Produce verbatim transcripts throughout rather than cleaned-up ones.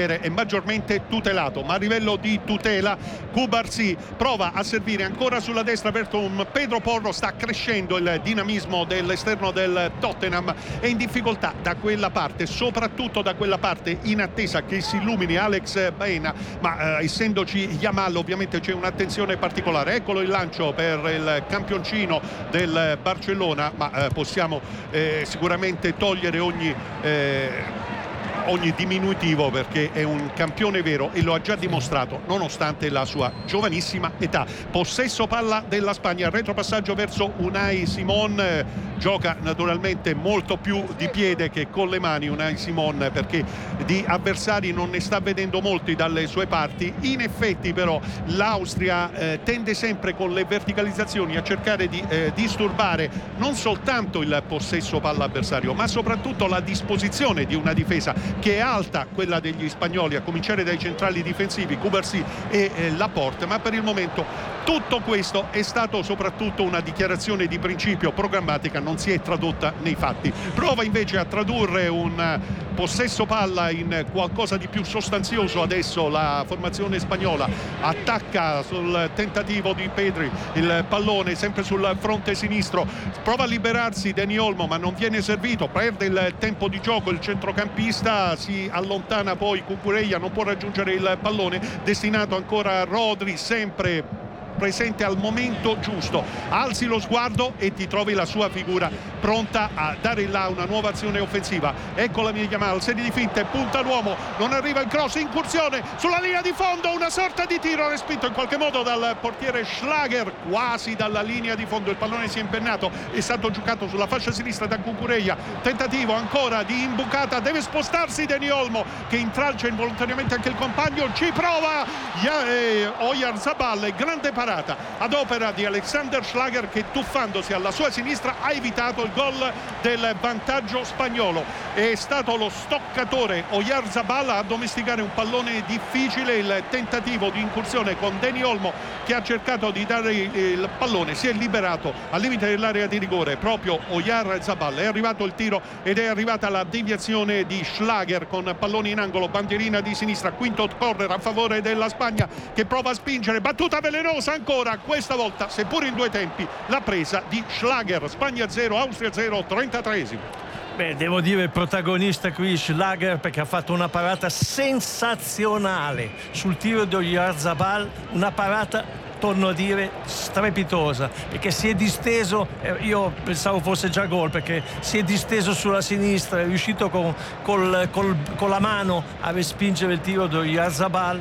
portiere è maggiormente tutelato, ma a livello di tutela Cubarsí prova a servire ancora sulla destra verso un Pedro Porro. Sta crescendo il dinamismo dell'esterno del Tottenham, è in difficoltà da quella parte, soprattutto da quella parte, in attesa che si illumini Alex Baena, ma eh, essendoci Yamal ovviamente c'è un'attenzione particolare. Eccolo il lancio per il campioncino del Barcellona, ma eh, possiamo eh, sicuramente togliere ogni eh, ogni diminutivo, perché è un campione vero e lo ha già dimostrato nonostante la sua giovanissima età. Possesso palla della Spagna, retropassaggio verso Unai Simón, gioca naturalmente molto più di piede che con le mani Unai Simón, perché di avversari non ne sta vedendo molti dalle sue parti. In effetti però l'Austria eh, tende sempre con le verticalizzazioni a cercare di eh, disturbare non soltanto il possesso palla avversario, ma soprattutto la disposizione di una difesa che è alta, quella degli spagnoli, a cominciare dai centrali difensivi Cubarsí e eh, Laporte. Ma per il momento tutto questo è stato soprattutto una dichiarazione di principio programmatica, non si è tradotta nei fatti. Prova invece a tradurre un possesso palla in qualcosa di più sostanzioso adesso la formazione spagnola. Attacca sul tentativo di Pedri il pallone sempre sul fronte sinistro, prova a liberarsi Dani Olmo ma non viene servito, perde il tempo di gioco il centrocampista, si allontana poi Cucurella, non può raggiungere il pallone destinato ancora a Rodri, sempre presente al momento giusto. Alzi lo sguardo e ti trovi la sua figura pronta a dare là una nuova azione offensiva. Ecco la mia Yamal, serie di finte, punta l'uomo, non arriva il cross, incursione sulla linea di fondo, una sorta di tiro respinto in qualche modo dal portiere Schlager, quasi dalla linea di fondo. Il pallone si è impennato, è stato giocato sulla fascia sinistra da Cucurella, tentativo ancora di imbucata, deve spostarsi Dani Olmo che intralcia involontariamente anche il compagno, ci prova Oyarzabal, grande parata ad opera di Alexander Schlager che tuffandosi alla sua sinistra ha evitato il gol del vantaggio spagnolo. È stato lo stoccatore Oyarzabal a domesticare un pallone difficile, il tentativo di incursione con Dani Olmo che ha cercato di dare il pallone, si è liberato al limite dell'area di rigore proprio Oyarzabal, è arrivato il tiro ed è arrivata la deviazione di Schlager con pallone in angolo, bandierina di sinistra, quinto corner a favore della Spagna che prova a spingere, battuta velenosa ancora, questa volta seppur in due tempi la presa di Schlager. Spagna zero, Austria zero, trentatreesimo. Beh, devo dire il protagonista qui Schlager, perché ha fatto una parata sensazionale sul tiro di Oyarzabal, una parata, torno a dire, strepitosa, perché si è disteso, eh, io pensavo fosse già gol, perché si è disteso sulla sinistra, è riuscito con, col, col, con la mano a respingere il tiro di Oyarzabal.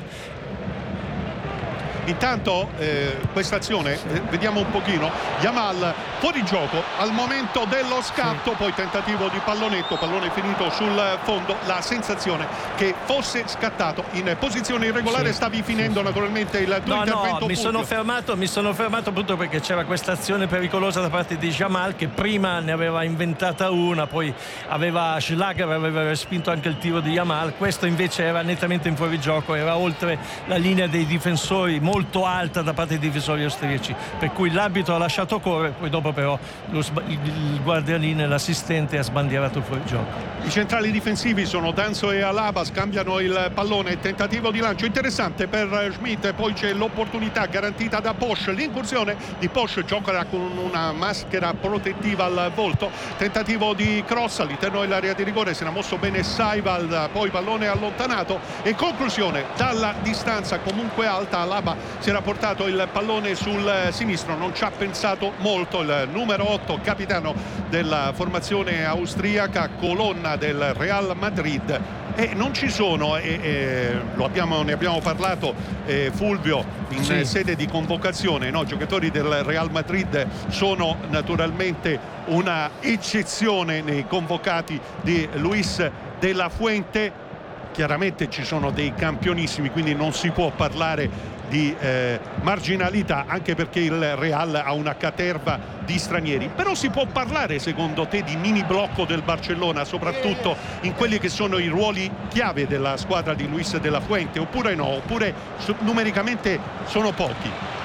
Intanto eh, questa azione, eh, vediamo un pochino, Yamal fuori gioco al momento dello scatto, sì. Poi tentativo di pallonetto, pallone finito sul fondo, la sensazione che fosse scattato in posizione irregolare, sì. Stavi finendo sì. Naturalmente il tuo no, intervento. No, mi sono, fermato, mi sono fermato appunto perché c'era questa azione pericolosa da parte di Yamal che prima ne aveva inventata una, poi aveva Schlager, aveva respinto anche il tiro di Yamal, questo invece era nettamente in fuorigioco, era oltre la linea dei difensori, molto alta da parte dei difensori austriaci, per cui l'arbitro ha lasciato correre, poi dopo però lo, il guardianino e l'assistente ha sbandierato fuori gioco. I centrali difensivi sono Danso e Alaba, scambiano il pallone, tentativo di lancio interessante per Schmidt, poi c'è l'opportunità garantita da Posch, l'incursione di Posch, gioca con una maschera protettiva al volto, tentativo di cross all'interno dell'area di rigore, si era mosso bene Saival, poi pallone allontanato e conclusione dalla distanza comunque alta. Alaba si era portato il pallone sul sinistro, non ci ha pensato molto il numero otto, capitano della formazione austriaca, colonna del Real Madrid. E non ci sono, e, e lo abbiamo, ne abbiamo parlato eh, Fulvio in sì. sede di convocazione, no? Giocatori del Real Madrid sono naturalmente una eccezione nei convocati di Luis de la Fuente. Chiaramente ci sono dei campionissimi, quindi non si può parlare di eh, marginalità, anche perché il Real ha una caterva di stranieri, però si può parlare secondo te di mini blocco del Barcellona, soprattutto in quelli che sono i ruoli chiave della squadra di Luis de la Fuente, oppure no, oppure numericamente sono pochi?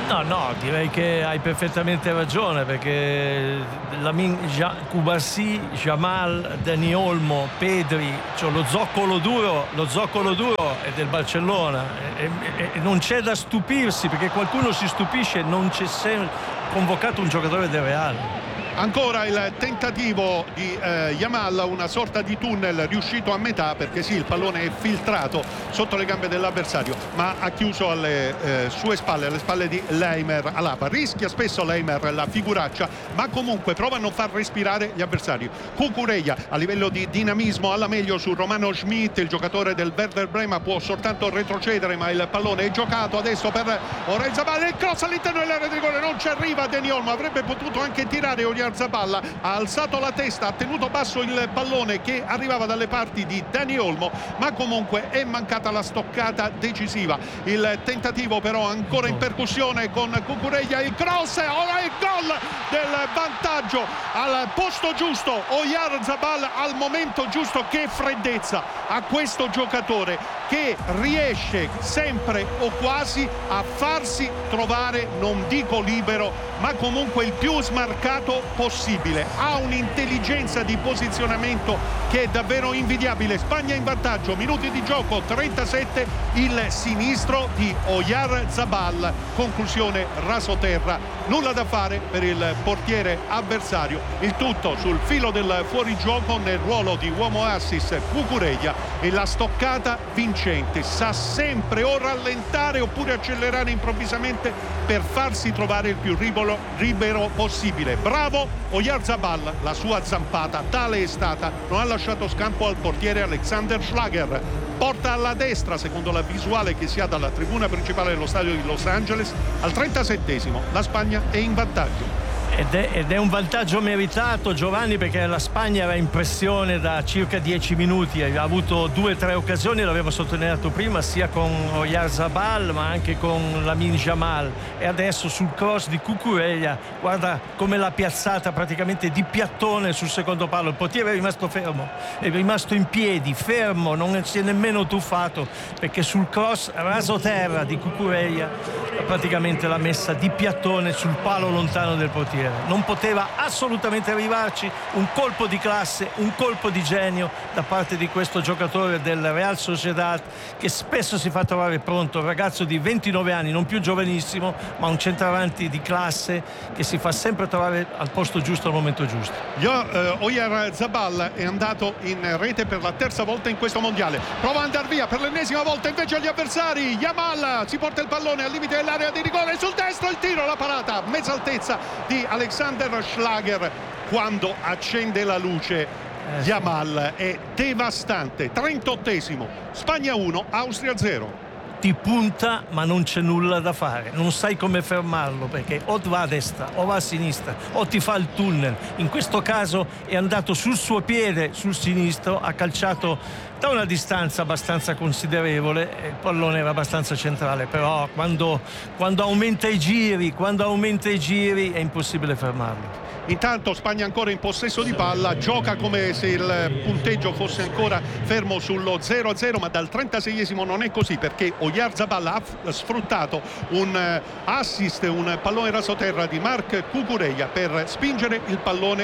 No, no, direi che hai perfettamente ragione, perché Lamine Cubarsí, Jamal, Dani Olmo, Pedri, cioè lo zoccolo duro, lo zoccolo duro è del Barcellona e, e, e non c'è da stupirsi, perché qualcuno si stupisce, non c'è sempre convocato un giocatore del Real. Ancora il tentativo di eh, Yamal, una sorta di tunnel riuscito a metà, perché sì, il pallone è filtrato sotto le gambe dell'avversario, ma ha chiuso alle eh, sue spalle, alle spalle di Leimer Alaba. Rischia spesso Leimer la figuraccia, ma comunque prova a non far respirare gli avversari. Cucurella a livello di dinamismo alla meglio su Romano Schmidt, il giocatore del Werder Brema, può soltanto retrocedere, ma il pallone è giocato adesso per Oyarzabal, il cross all'interno dell'area di rigore, non ci arriva Dani Olmo, avrebbe potuto anche tirare Oyarzabal, Zaballa ha alzato la testa, ha tenuto basso il pallone che arrivava dalle parti di Dani Olmo, ma comunque è mancata la stoccata decisiva. Il tentativo però ancora in percussione con Cucurella, il cross, ora il gol del vantaggio al posto giusto, Oyarzabal al momento giusto. Che freddezza a questo giocatore che riesce sempre o quasi a farsi trovare, non dico libero, ma comunque il più smarcato possibile. Ha un'intelligenza di posizionamento che è davvero invidiabile. Spagna in vantaggio, minuti di gioco trentasette, il sinistro di Oyarzabal, conclusione rasoterra, nulla da fare per il portiere avversario. Il tutto sul filo del fuorigioco nel ruolo di uomo assist Cucurella, e la stoccata vincente. Sa sempre o rallentare oppure accelerare improvvisamente per farsi trovare il più libero, libero possibile. Bravo Oyarzabal, la sua zampata tale è stata, non ha lasciato scampo al portiere Alexander Schlager. Porta alla destra, secondo la visuale che si ha dalla tribuna principale dello stadio di Los Angeles. Al trentasettesimo la Spagna è in vantaggio. Ed è, ed è un vantaggio meritato, Giovanni, perché la Spagna era in pressione da circa dieci minuti, ha avuto due o tre occasioni, l'avevo sottolineato prima, sia con Oyarzabal ma anche con Lamine Yamal, e adesso sul cross di Cucurella guarda come l'ha piazzata praticamente di piattone sul secondo palo. Il portiere è rimasto fermo, è rimasto in piedi, fermo, non si è nemmeno tuffato, perché sul cross rasoterra di Cucurella praticamente l'ha messa di piattone sul palo lontano del portiere. Non poteva assolutamente arrivarci. Un colpo di classe, un colpo di genio da parte di questo giocatore del Real Sociedad, che spesso si fa trovare pronto, un ragazzo di ventinove anni, non più giovanissimo, ma un centravanti di classe che si fa sempre trovare al posto giusto al momento giusto. uh, Oyarzabal è andato in rete per la terza volta in questo mondiale, prova ad andare via per l'ennesima volta invece agli avversari. Yamal si porta il pallone al limite dell'area di rigore, sul destro il tiro, la parata mezza altezza di Alexander Schlager. Quando accende la luce eh, Yamal è devastante. trentottesimo, Spagna uno, Austria zero. Ti punta ma non c'è nulla da fare, non sai come fermarlo, perché o va a destra o va a sinistra o ti fa il tunnel. In questo caso è andato sul suo piede, sul sinistro, ha calciato da una distanza abbastanza considerevole, il pallone era abbastanza centrale, però quando, quando aumenta i giri quando aumenta i giri è impossibile fermarlo. Intanto Spagna ancora in possesso di palla, gioca come se il punteggio fosse ancora fermo sullo zero a zero, ma dal trentaseiesimo non è così, perché Oyarzabal ha sfruttato un assist, un pallone rasoterra di Marc Cucurella per spingere il pallone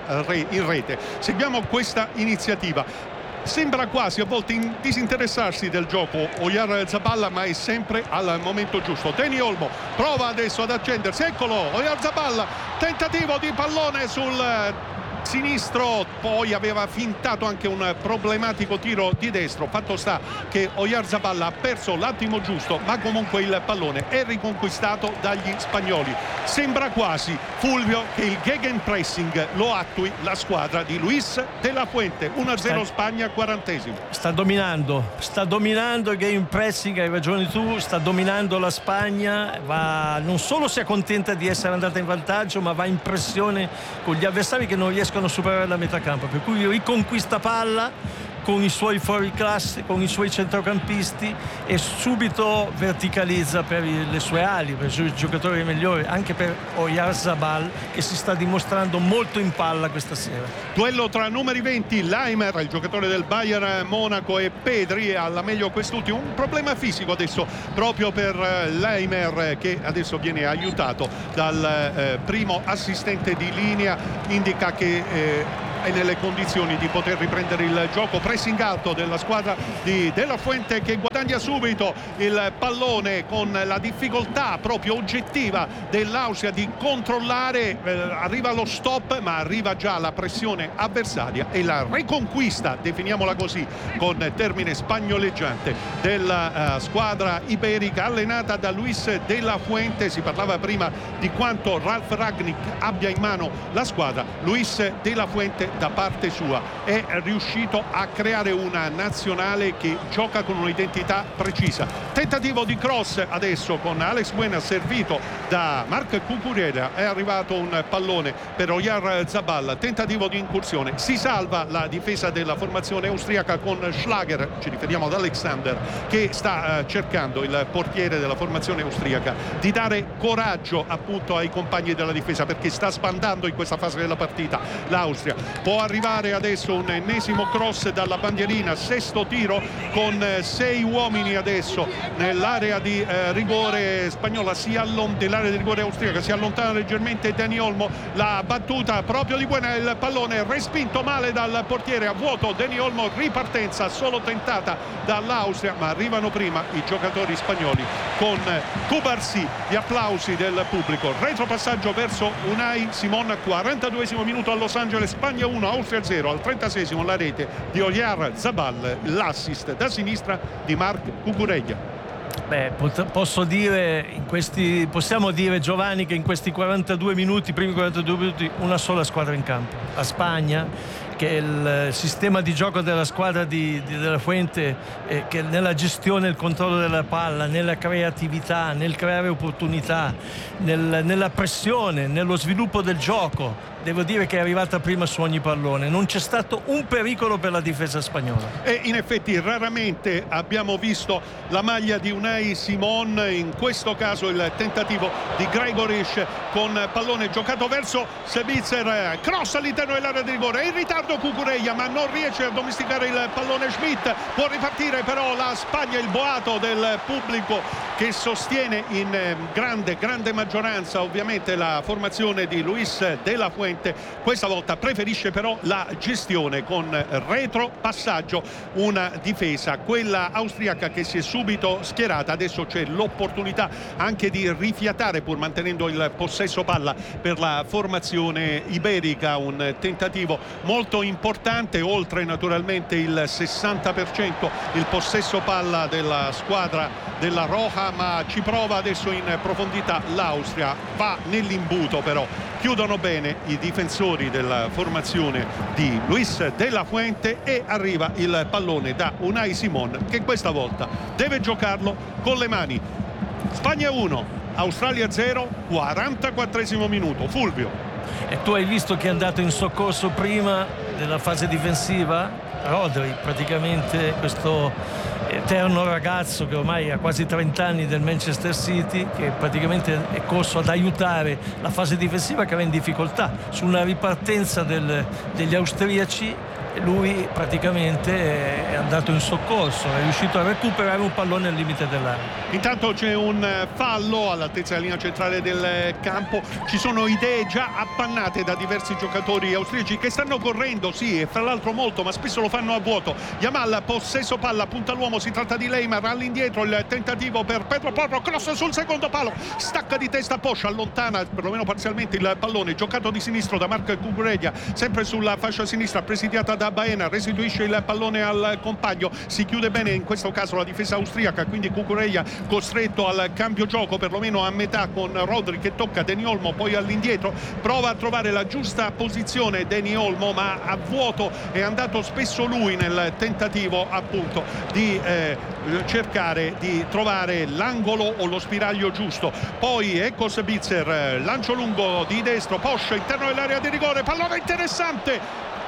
in rete. Seguiamo questa iniziativa. Sembra quasi a volte in disinteressarsi del gioco Oyarzabal, ma è sempre al momento giusto. Dani Olmo prova adesso ad accendersi, eccolo Oyarzabal, tentativo di pallone sul sinistro, poi aveva fintato anche un problematico tiro di destro. Fatto sta che Oyarzabal ha perso l'attimo giusto, ma comunque il pallone è riconquistato dagli spagnoli. Sembra quasi, Fulvio, che il gegenpressing lo attui la squadra di Luis de la Fuente. uno a zero Spagna, quarantesimo. Sta dominando, sta dominando il gegenpressing, hai ragione tu, sta dominando la Spagna, va, non solo si accontenta di essere andata in vantaggio, ma va in pressione con gli avversari che non riescono a superare la metà campo, per cui riconquista palla, con i suoi fuoriclasse, con i suoi centrocampisti, e subito verticalizza per le sue ali, per i suoi giocatori migliori, anche per Oyarzabal, che si sta dimostrando molto in palla questa sera. Duello tra numeri venti, Laimer, il giocatore del Bayern Monaco, e Pedri, alla meglio quest'ultimo. Un problema fisico adesso proprio per Laimer, che adesso viene aiutato dal eh, primo assistente di linea, indica che eh, è nelle condizioni di poter riprendere il gioco. Pressing alto della squadra di De La Fuente, che guadagna subito il pallone con la difficoltà proprio oggettiva dell'Austria di controllare. Eh, arriva lo stop, ma arriva già la pressione avversaria e la riconquista, definiamola così con termine spagnoleggiante, della uh, squadra iberica allenata da Luis De La Fuente. Si parlava prima di quanto Ralf Rangnick abbia in mano la squadra. Luis De La Fuente da parte sua è riuscito a creare una nazionale che gioca con un'identità precisa. Tentativo di cross adesso con Alex Buena, servito da Marc Cucurella. È arrivato un pallone per Oyarzabal, tentativo di incursione. Si salva la difesa della formazione austriaca con Schlager, ci riferiamo ad Alexander, che sta uh, cercando, il portiere della formazione austriaca, di dare coraggio appunto ai compagni della difesa, perché sta sbandando in questa fase della partita l'Austria. Può arrivare adesso un ennesimo cross dalla bandierina, sesto tiro con eh, sei uomini adesso nell'area di eh, rigore spagnola, si allon- dell'area di rigore austriaca, si allontana leggermente Dani Olmo. La battuta proprio di Buena, il pallone respinto male dal portiere a vuoto Dani Olmo. Ripartenza solo tentata dall'Austria, ma arrivano prima i giocatori spagnoli con Cubarsí, gli applausi del pubblico. Retropassaggio verso Unai Simon, quarantaduesimo minuto a Los Angeles, Spagna uno, Austria zero. Al trentaseiesimo la rete di Oyarzabal, l'assist da sinistra di Marc Cucurella. Beh, posso dire in questi, possiamo dire, Giovanni, che in questi quarantadue minuti, primi quarantadue minuti, una sola squadra in campo, la Spagna, che il sistema di gioco della squadra di, di De La Fuente, eh, che nella gestione e il controllo della palla, nella creatività, nel creare opportunità, nel, nella pressione, nello sviluppo del gioco, devo dire che è arrivata prima su ogni pallone. Non c'è stato un pericolo per la difesa spagnola. E in effetti raramente abbiamo visto la maglia di Unai Simon, in questo caso il tentativo di Gregoric con pallone giocato verso Sabitzer, cross all'interno dell'area di rigore, è in ritardo Cucurella ma non riesce a domesticare il pallone. Schmidt, può ripartire però la Spagna, il boato del pubblico che sostiene in grande grande maggioranza ovviamente la formazione di Luis De La Fuente. Questa volta preferisce però la gestione con retropassaggio, una difesa, quella austriaca, che si è subito schierata. Adesso c'è l'opportunità anche di rifiatare pur mantenendo il possesso palla per la formazione iberica, un tentativo molto importante, oltre naturalmente il sessanta per cento il possesso palla della squadra della Roja, ma ci prova adesso in profondità l'Austria, va nell'imbuto però. Chiudono bene i difensori della formazione di Luis De La Fuente e arriva il pallone da Unai Simon, che questa volta deve giocarlo con le mani. Spagna uno, Australia zero, quarantaquattresimo minuto. Fulvio. E tu hai visto che è andato in soccorso prima della fase difensiva? Rodri, praticamente questo eterno ragazzo che ormai ha quasi trenta anni del Manchester City, che praticamente è corso ad aiutare la fase difensiva che era in difficoltà su una ripartenza del, degli austriaci. Lui praticamente è andato in soccorso, è riuscito a recuperare un pallone al limite dell'area. Intanto c'è un fallo all'altezza della linea centrale del campo. Ci sono idee già appannate da diversi giocatori austriaci che stanno correndo, sì, e fra l'altro molto, ma spesso lo fanno a vuoto. Yamal, possesso palla, punta all'uomo, si tratta di Laimer, all'indietro il tentativo per Pedro Porro, cross sul secondo palo, stacca di testa Posch, allontana perlomeno parzialmente il pallone, giocato di sinistro da Marc Cucurella, sempre sulla fascia sinistra presidiata da Baena, restituisce il pallone al compagno. Si chiude bene in questo caso la difesa austriaca, quindi Cucurella costretto al cambio gioco perlomeno a metà, con Rodri che tocca Dani Olmo, poi all'indietro prova a trovare la giusta posizione Dani Olmo, ma a vuoto. È andato spesso lui nel tentativo appunto di eh, cercare di trovare l'angolo o lo spiraglio giusto. Poi ecco Sabitzer, lancio lungo di destro, Posch interno dell'area di rigore, pallone interessante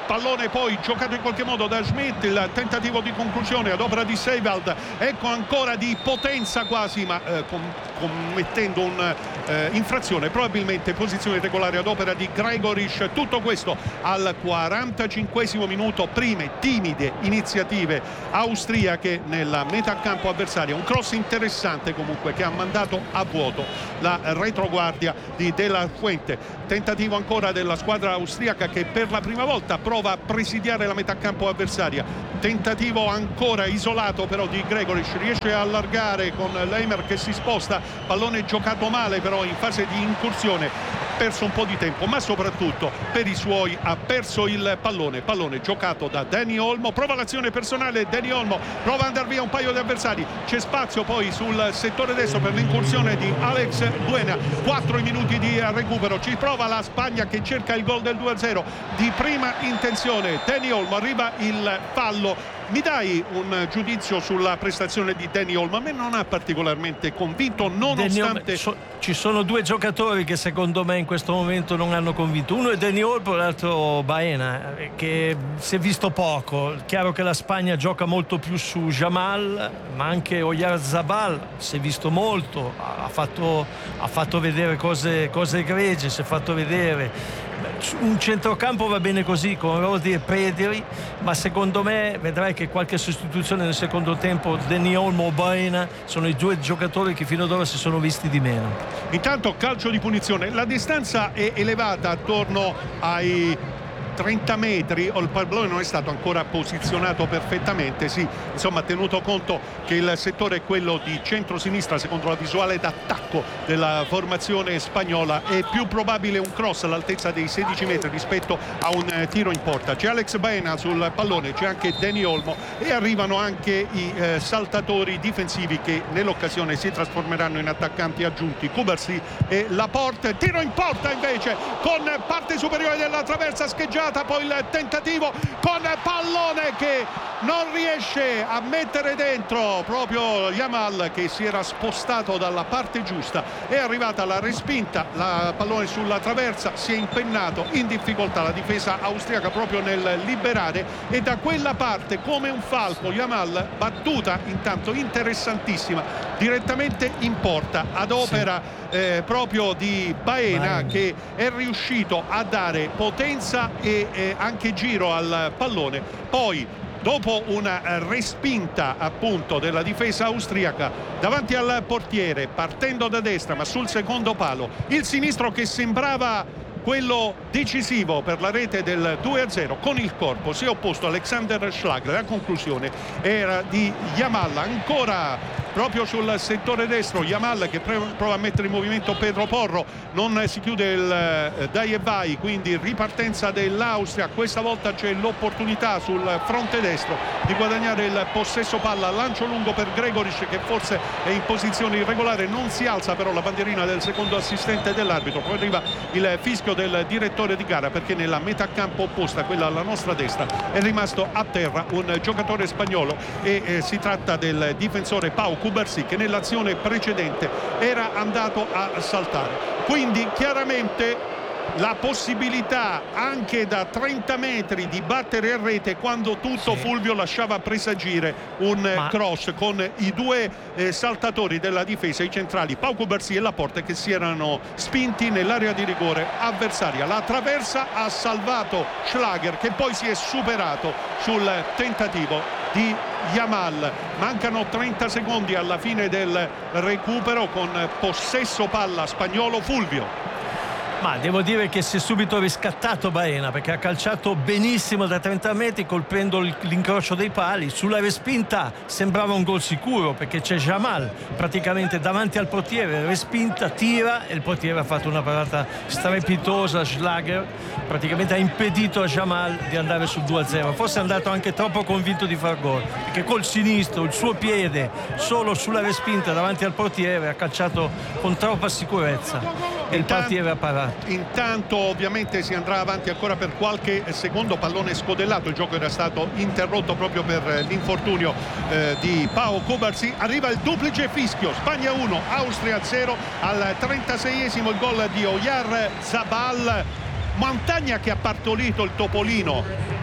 pallone poi giocato in qualche modo da Schmidt, il tentativo di conclusione ad opera di Seiwald, ecco ancora di potenza quasi, ma eh, com- commettendo un'infrazione, eh, probabilmente posizione regolare ad opera di Gregoric. Tutto questo al quarantacinquesimo minuto, prime timide iniziative austriache nella metà campo avversaria, un cross interessante comunque che ha mandato a vuoto la retroguardia di De La Fuente. Tentativo ancora della squadra austriaca che per la prima volta prova a presidiare la metà campo avversaria, tentativo ancora isolato però di Gregoric, riesce a allargare con Leimer che si sposta, pallone giocato male però in fase di incursione, perso un po' di tempo, ma soprattutto per i suoi ha perso il pallone, pallone giocato da Dani Olmo, prova l'azione personale Dani Olmo, prova ad andare via un paio di avversari, c'è spazio poi sul settore destro per l'incursione di Alex Buena, quattro minuti di recupero, ci prova la Spagna che cerca il gol del due a zero di prima intenzione, Dani Olmo, arriva il fallo. Mi dai un giudizio sulla prestazione di Dani Olmo? A me non ha particolarmente convinto, nonostante... So, ci sono due giocatori che secondo me in questo momento non hanno convinto, uno è Dani Olmo, l'altro Baena, che si è visto poco. Chiaro che la Spagna gioca molto più su Jamal, ma anche Oyarzabal si è visto molto, ha fatto, ha fatto vedere cose, cose egregie, si è fatto vedere. Un centrocampo va bene così, come avevo dire Pedri, ma secondo me vedrai che qualche sostituzione nel secondo tempo, Dani Olmo o Baena sono i due giocatori che fino ad ora si sono visti di meno. Intanto calcio di punizione, la distanza è elevata attorno ai trenta metri, il pallone non è stato ancora posizionato perfettamente, sì, insomma tenuto conto che il settore è quello di centro-sinistra, secondo la visuale d'attacco della formazione spagnola è più probabile un cross all'altezza dei sedici metri rispetto a un tiro in porta. C'è Alex Baena sul pallone, c'è anche Dani Olmo e arrivano anche i eh, saltatori difensivi che nell'occasione si trasformeranno in attaccanti aggiunti, Kubarsi e Laporte. Tiro in porta invece con parte superiore della traversa scheggiata, poi il tentativo con pallone che non riesce a mettere dentro proprio Yamal, che si era spostato dalla parte giusta, è arrivata la respinta, la pallone sulla traversa, si è impennato in difficoltà la difesa austriaca proprio nel liberare, e da quella parte come un falco Yamal, battuta intanto interessantissima direttamente in porta ad opera sì. eh, proprio di Baena, Baena che è riuscito a dare potenza e eh, anche giro al pallone. Poi dopo una respinta appunto della difesa austriaca davanti al portiere, partendo da destra ma sul secondo palo, il sinistro che sembrava quello decisivo per la rete del due a zero, con il corpo si è opposto Alexander Schlager. La conclusione era di Yamal, ancora proprio sul settore destro Yamal che prova a mettere in movimento Pedro Porro, non si chiude il eh, dai e vai, quindi ripartenza dell'Austria. Questa volta c'è l'opportunità sul fronte destro di guadagnare il possesso palla, lancio lungo per Gregoric che forse è in posizione irregolare, non si alza però la bandierina del secondo assistente dell'arbitro, poi arriva il fischio del direttore di gara perché nella metà campo opposta, quella alla nostra destra, è rimasto a terra un giocatore spagnolo e eh, si tratta del difensore Pau Kubarsi che nell'azione precedente era andato a saltare. Quindi chiaramente la possibilità anche da trenta metri di battere a rete quando tutto sì. Fulvio lasciava presagire un Ma... cross con i due eh, saltatori della difesa, i centrali Pau Kubarsi e Laporte, che si erano spinti nell'area di rigore avversaria. La traversa ha salvato Schlager che poi si è superato sul tentativo di Yamal. Mancano trenta secondi alla fine del recupero con possesso palla spagnolo. Fulvio. Ma devo dire che si è subito riscattato Baena perché ha calciato benissimo da trenta metri colpendo l'incrocio dei pali. Sulla respinta sembrava un gol sicuro perché c'è Jamal praticamente davanti al portiere, respinta, tira e il portiere ha fatto una parata strepitosa. Schlager praticamente ha impedito a Jamal di andare sul due a zero, forse è andato anche troppo convinto di far gol perché col sinistro, il suo piede solo sulla respinta davanti al portiere, ha calciato con troppa sicurezza e il portiere ha parato. Intanto ovviamente si andrà avanti ancora per qualche secondo, pallone scodellato, il gioco era stato interrotto proprio per l'infortunio eh, di Pau Kubarsi. Arriva il duplice fischio, Spagna uno, Austria zero, al trentaseiesimo il gol di Oyarzabal. Montagna che ha partorito il topolino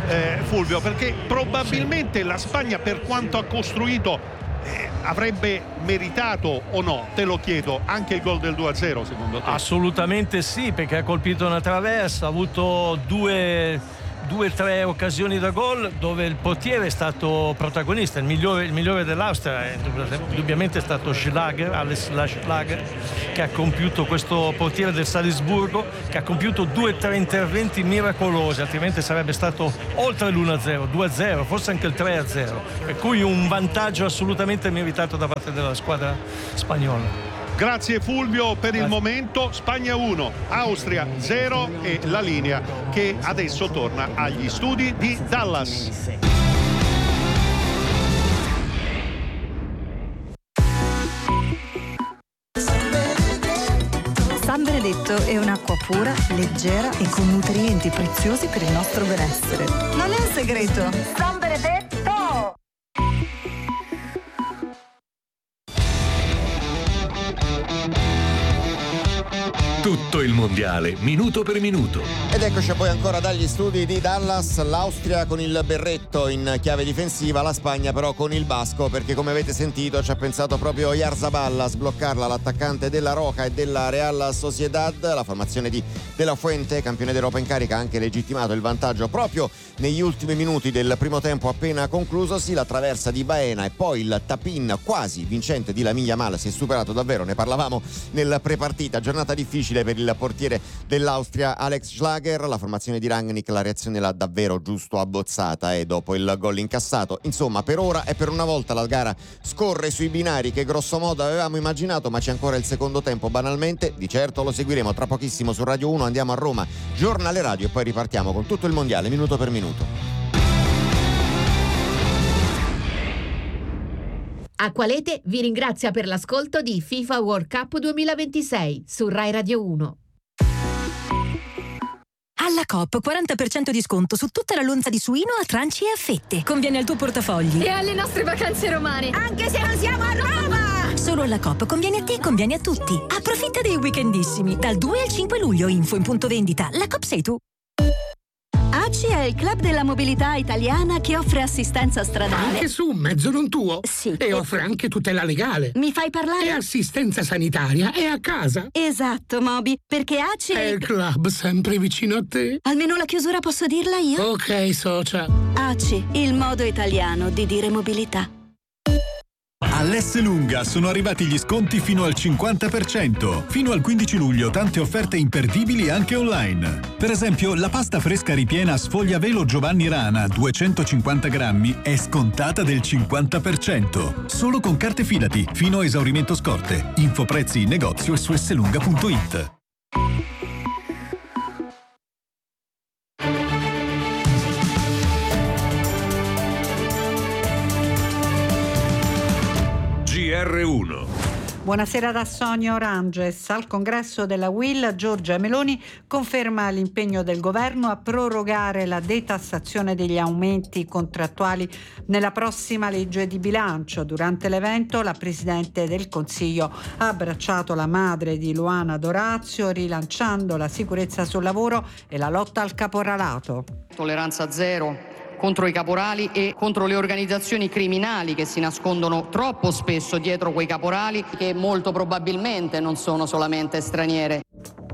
eh, Fulvio, perché probabilmente sì. la Spagna, per quanto ha costruito, Eh, avrebbe meritato o no, te lo chiedo, anche il gol del due a zero secondo te? Assolutamente sì, perché ha colpito una traversa, ha avuto due due tre occasioni da gol dove il portiere è stato protagonista. Il migliore, il migliore dell'Austria è indubbiamente è stato Schlager, Alex Schlager, che ha compiuto, questo portiere del Salisburgo, che ha compiuto due tre interventi miracolosi, altrimenti sarebbe stato oltre l'uno a zero, due a zero, forse anche il tre a zero, per cui un vantaggio assolutamente meritato da parte della squadra spagnola. Grazie Fulvio per il momento. Spagna uno, Austria zero, e la linea che adesso torna agli studi di Dallas. San Benedetto è un'acqua pura, leggera e con nutrienti preziosi per il nostro benessere. Non è un segreto. San Benedetto! Tutto il mondiale, minuto per minuto. Ed eccoci poi ancora dagli studi di Dallas. L'Austria con il berretto in chiave difensiva, la Spagna però con il basco, perché come avete sentito ci ha pensato proprio Oyarzabal a sbloccarla, l'attaccante della Roca e della Real Sociedad. La formazione di De La Fuente, campione d'Europa in carica, ha anche legittimato il vantaggio proprio negli ultimi minuti del primo tempo appena conclusosi. La traversa di Baena e poi il tap-in quasi vincente di Lamine Yamal si è superato davvero, ne parlavamo nel prepartita. Giornata difficile per il portiere dell'Austria Alex Schlager. La formazione di Rangnick la reazione l'ha davvero giusto abbozzata e dopo il gol incassato, insomma, per ora e per una volta la gara scorre sui binari che grosso modo avevamo immaginato, ma c'è ancora il secondo tempo banalmente. Di certo lo seguiremo tra pochissimo su Radio uno. Andiamo a Roma, giornale radio, e poi ripartiamo con tutto il mondiale minuto per minuto. Acqualete vi ringrazia per l'ascolto di FIFA World Cup duemilaventisei su Rai Radio uno. Alla Coop quaranta per cento di sconto su tutta la lonza di suino a tranci e a fette. Conviene al tuo portafogli. E alle nostre vacanze romane. Anche se non siamo a Roma! Solo alla Coop conviene a te e conviene a tutti. Approfitta dei weekendissimi. Dal due al cinque luglio. Info in punto vendita. La Coop sei tu. A C I è il club della mobilità italiana che offre assistenza stradale. Anche su un mezzo non tuo? Sì. E offre anche tutela legale. Mi fai parlare? E assistenza sanitaria è a casa. Esatto, Moby, perché A C I è il club sempre vicino a te. Almeno la chiusura posso dirla io? Ok, socia. A C I, il modo italiano di dire mobilità. All'Esselunga sono arrivati gli sconti fino al cinquanta per cento. Fino al quindici luglio tante offerte imperdibili anche online. Per esempio, la pasta fresca ripiena sfogliavelo Giovanni Rana duecentocinquanta grammi è scontata del cinquanta per cento. Solo con carte Fidati, fino a esaurimento scorte. Info prezzi in negozio e su esselunga punto it. G R uno. Buonasera da Sonia Oranges. Al congresso della U I L Giorgia Meloni conferma l'impegno del governo a prorogare la detassazione degli aumenti contrattuali nella prossima legge di bilancio. Durante l'evento la Presidente del Consiglio ha abbracciato la madre di Luana D'Orazio, rilanciando la sicurezza sul lavoro e la lotta al caporalato. Tolleranza zero contro i caporali e contro le organizzazioni criminali che si nascondono troppo spesso dietro quei caporali, che molto probabilmente non sono solamente straniere.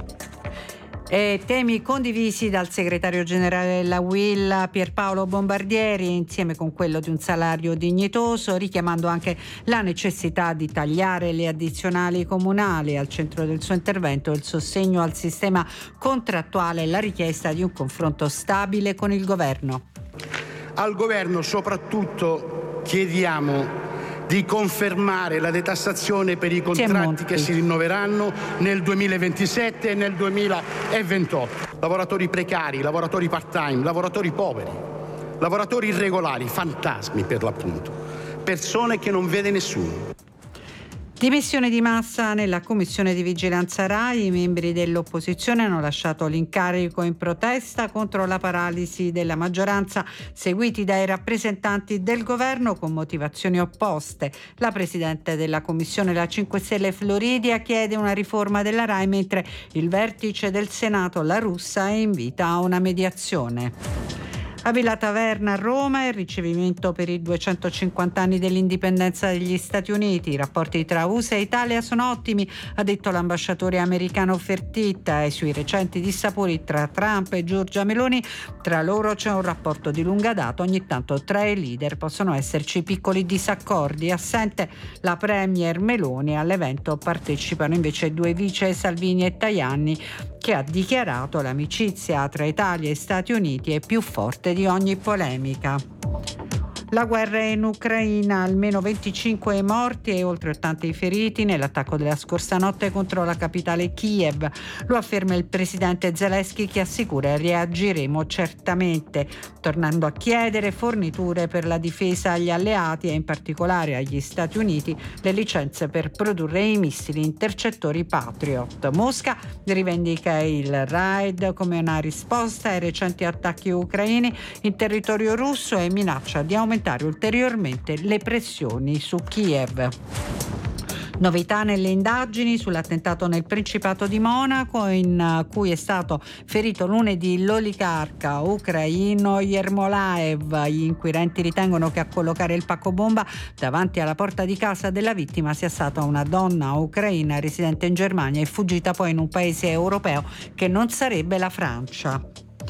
E temi condivisi dal segretario generale della U I L Pierpaolo Bombardieri, insieme con quello di un salario dignitoso, richiamando anche la necessità di tagliare le addizionali comunali. Al centro del suo intervento il sostegno al sistema contrattuale e la richiesta di un confronto stabile con il governo. Al governo soprattutto chiediamo di confermare la detassazione per i contratti che si rinnoveranno nel duemilaventisette e nel duemilaventotto. Lavoratori precari, lavoratori part-time, lavoratori poveri, lavoratori irregolari, fantasmi per l'appunto, persone che non vede nessuno. Dimissioni di massa nella commissione di vigilanza Rai. I membri dell'opposizione hanno lasciato l'incarico in protesta contro la paralisi della maggioranza, seguiti dai rappresentanti del governo con motivazioni opposte. La presidente della commissione, la cinque Stelle Floridia, chiede una riforma della Rai, mentre il vertice del Senato, La Russa, invita a una mediazione. A Villa Taverna a Roma il ricevimento per i duecentocinquanta anni dell'indipendenza degli Stati Uniti. I rapporti tra U S A e Italia sono ottimi, ha detto l'ambasciatore americano Fertitta, e sui recenti dissapori tra Trump e Giorgia Meloni, tra loro c'è un rapporto di lunga data, ogni tanto tra i leader possono esserci piccoli disaccordi. Assente la premier Meloni, all'evento partecipano invece due vice Salvini e Tajani, che ha dichiarato l'amicizia tra Italia e Stati Uniti è più forte di ogni polemica. La guerra in Ucraina, almeno venticinque morti e oltre ottanta i feriti nell'attacco della scorsa notte contro la capitale Kiev. Lo afferma il presidente Zelensky, che assicura: reagiremo certamente, tornando a chiedere forniture per la difesa agli alleati e in particolare agli Stati Uniti le licenze per produrre i missili intercettori Patriot. Mosca rivendica il raid come una risposta ai recenti attacchi ucraini in territorio russo e minaccia di aumentare ulteriormente le pressioni su Kiev. Novità nelle indagini sull'attentato nel Principato di Monaco, in cui è stato ferito lunedì l'oligarca ucraino Yermolaev. Gli inquirenti ritengono che a collocare il pacco bomba davanti alla porta di casa della vittima sia stata una donna ucraina residente in Germania e fuggita poi in un paese europeo che non sarebbe la Francia.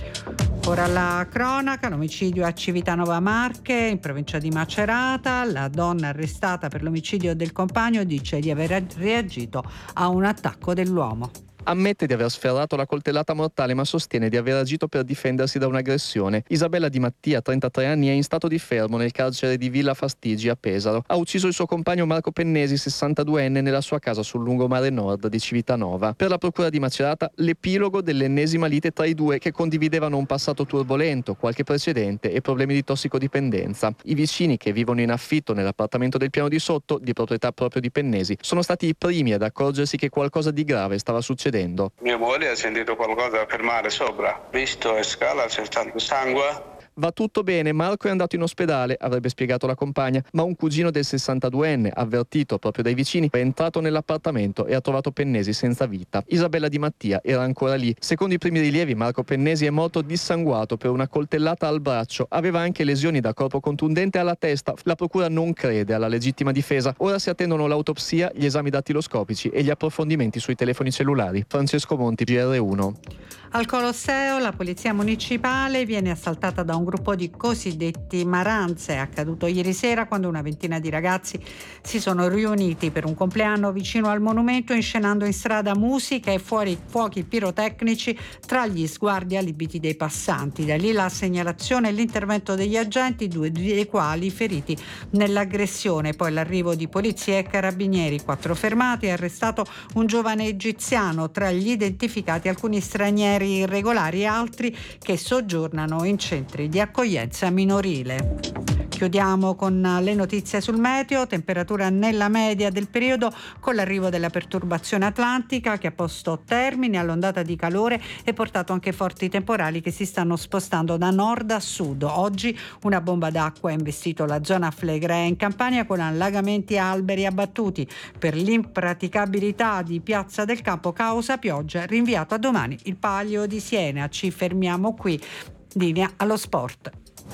Ora la cronaca, l'omicidio a Civitanova Marche, in provincia di Macerata. La donna arrestata per l'omicidio del compagno dice di aver reagito a un attacco dell'uomo. Ammette di aver sferrato la coltellata mortale, ma sostiene di aver agito per difendersi da un'aggressione. Isabella Di Mattia, trentatré anni, è in stato di fermo nel carcere di Villa Fastigi a Pesaro. Ha ucciso il suo compagno Marco Pennesi, sessantaduenne, nella sua casa sul lungomare nord di Civitanova. Per la procura di Macerata, l'epilogo dell'ennesima lite tra i due, che condividevano un passato turbolento, qualche precedente e problemi di tossicodipendenza. I vicini, che vivono in affitto nell'appartamento del piano di sotto, di proprietà proprio di Pennesi, sono stati i primi ad accorgersi che qualcosa di grave stava succedendo. Mia moglie ha sentito qualcosa per mare sopra, visto e scala, c'è tanto sangue. Va tutto bene, Marco è andato in ospedale, avrebbe spiegato la compagna, ma un cugino del sessantaduenne, avvertito proprio dai vicini, è entrato nell'appartamento e ha trovato Pennesi senza vita. Isabella Di Mattia era ancora lì. Secondo i primi rilievi, Marco Pennesi è morto dissanguato per una coltellata al braccio. Aveva anche lesioni da corpo contundente alla testa. La procura non crede alla legittima difesa. Ora si attendono l'autopsia, gli esami dattiloscopici e gli approfondimenti sui telefoni cellulari. Francesco Monti, G R uno. Al Colosseo la polizia municipale viene assaltata da un gruppo di cosiddetti maranze. È accaduto ieri sera, quando una ventina di ragazzi si sono riuniti per un compleanno vicino al monumento, inscenando in strada musica e fuori fuochi pirotecnici tra gli sguardi allibiti dei passanti. Da lì la segnalazione e l'intervento degli agenti, due dei quali feriti nell'aggressione. Poi l'arrivo di polizia e carabinieri, quattro fermati, arrestato un giovane egiziano, tra gli identificati alcuni stranieri irregolari e altri che soggiornano in centri di accoglienza minorile. Chiudiamo con le notizie sul meteo. Temperatura nella media del periodo, con l'arrivo della perturbazione atlantica che ha posto termine all'ondata di calore e portato anche forti temporali che si stanno spostando da nord a sud. Oggi una bomba d'acqua ha investito la zona Flegrea in Campania, con allagamenti e alberi abbattuti. Per l'impraticabilità di Piazza del Campo causa pioggia, rinviato a domani il Palio di Siena. Ci fermiamo qui. Linea allo sport.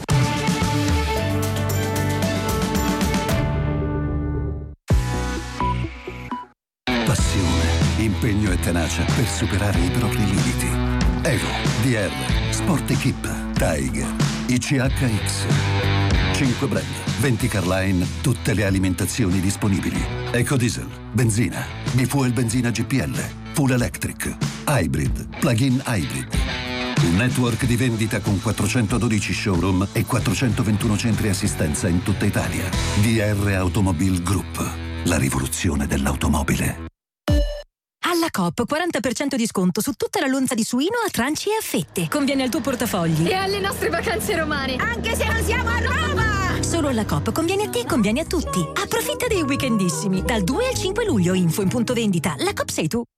Passione, impegno e tenacia per superare i propri limiti. Evo, D R, Sport Equip, Tiger, I C H X. cinque brand, venti Carline, tutte le alimentazioni disponibili. Ecodiesel, benzina, bifuel benzina G P L, full electric, hybrid, plug-in hybrid. Un network di vendita con quattrocentododici showroom e quattrocentoventuno centri assistenza in tutta Italia. D R Automobile Group, la rivoluzione dell'automobile. Alla Coop quaranta per cento di sconto su tutta la lonza di suino a tranci e a fette. Conviene al tuo portafogli e alle nostre vacanze romane, anche se non siamo a Roma. Solo alla Coop conviene a te e conviene a tutti. Approfitta dei weekendissimi dal due al cinque luglio. Info in punto vendita. La Coop sei tu.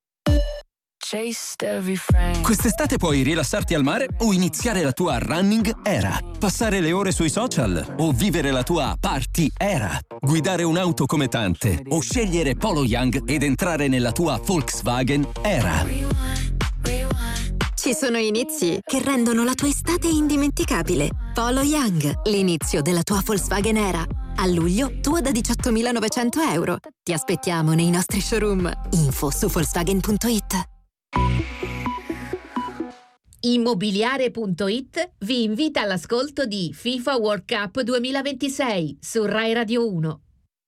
Quest'estate puoi rilassarti al mare o iniziare la tua running era. Passare le ore sui social o vivere la tua party era. Guidare un'auto come tante o scegliere Polo Young ed entrare nella tua Volkswagen era. Ci sono inizi che rendono la tua estate indimenticabile. Polo Young, l'inizio della tua Volkswagen era. A luglio, tua da diciottomilanovecento euro. Ti aspettiamo nei nostri showroom. Info su Volkswagen punto it. Immobiliare punto it vi invita all'ascolto di FIFA World Cup duemilaventisei su Rai Radio uno.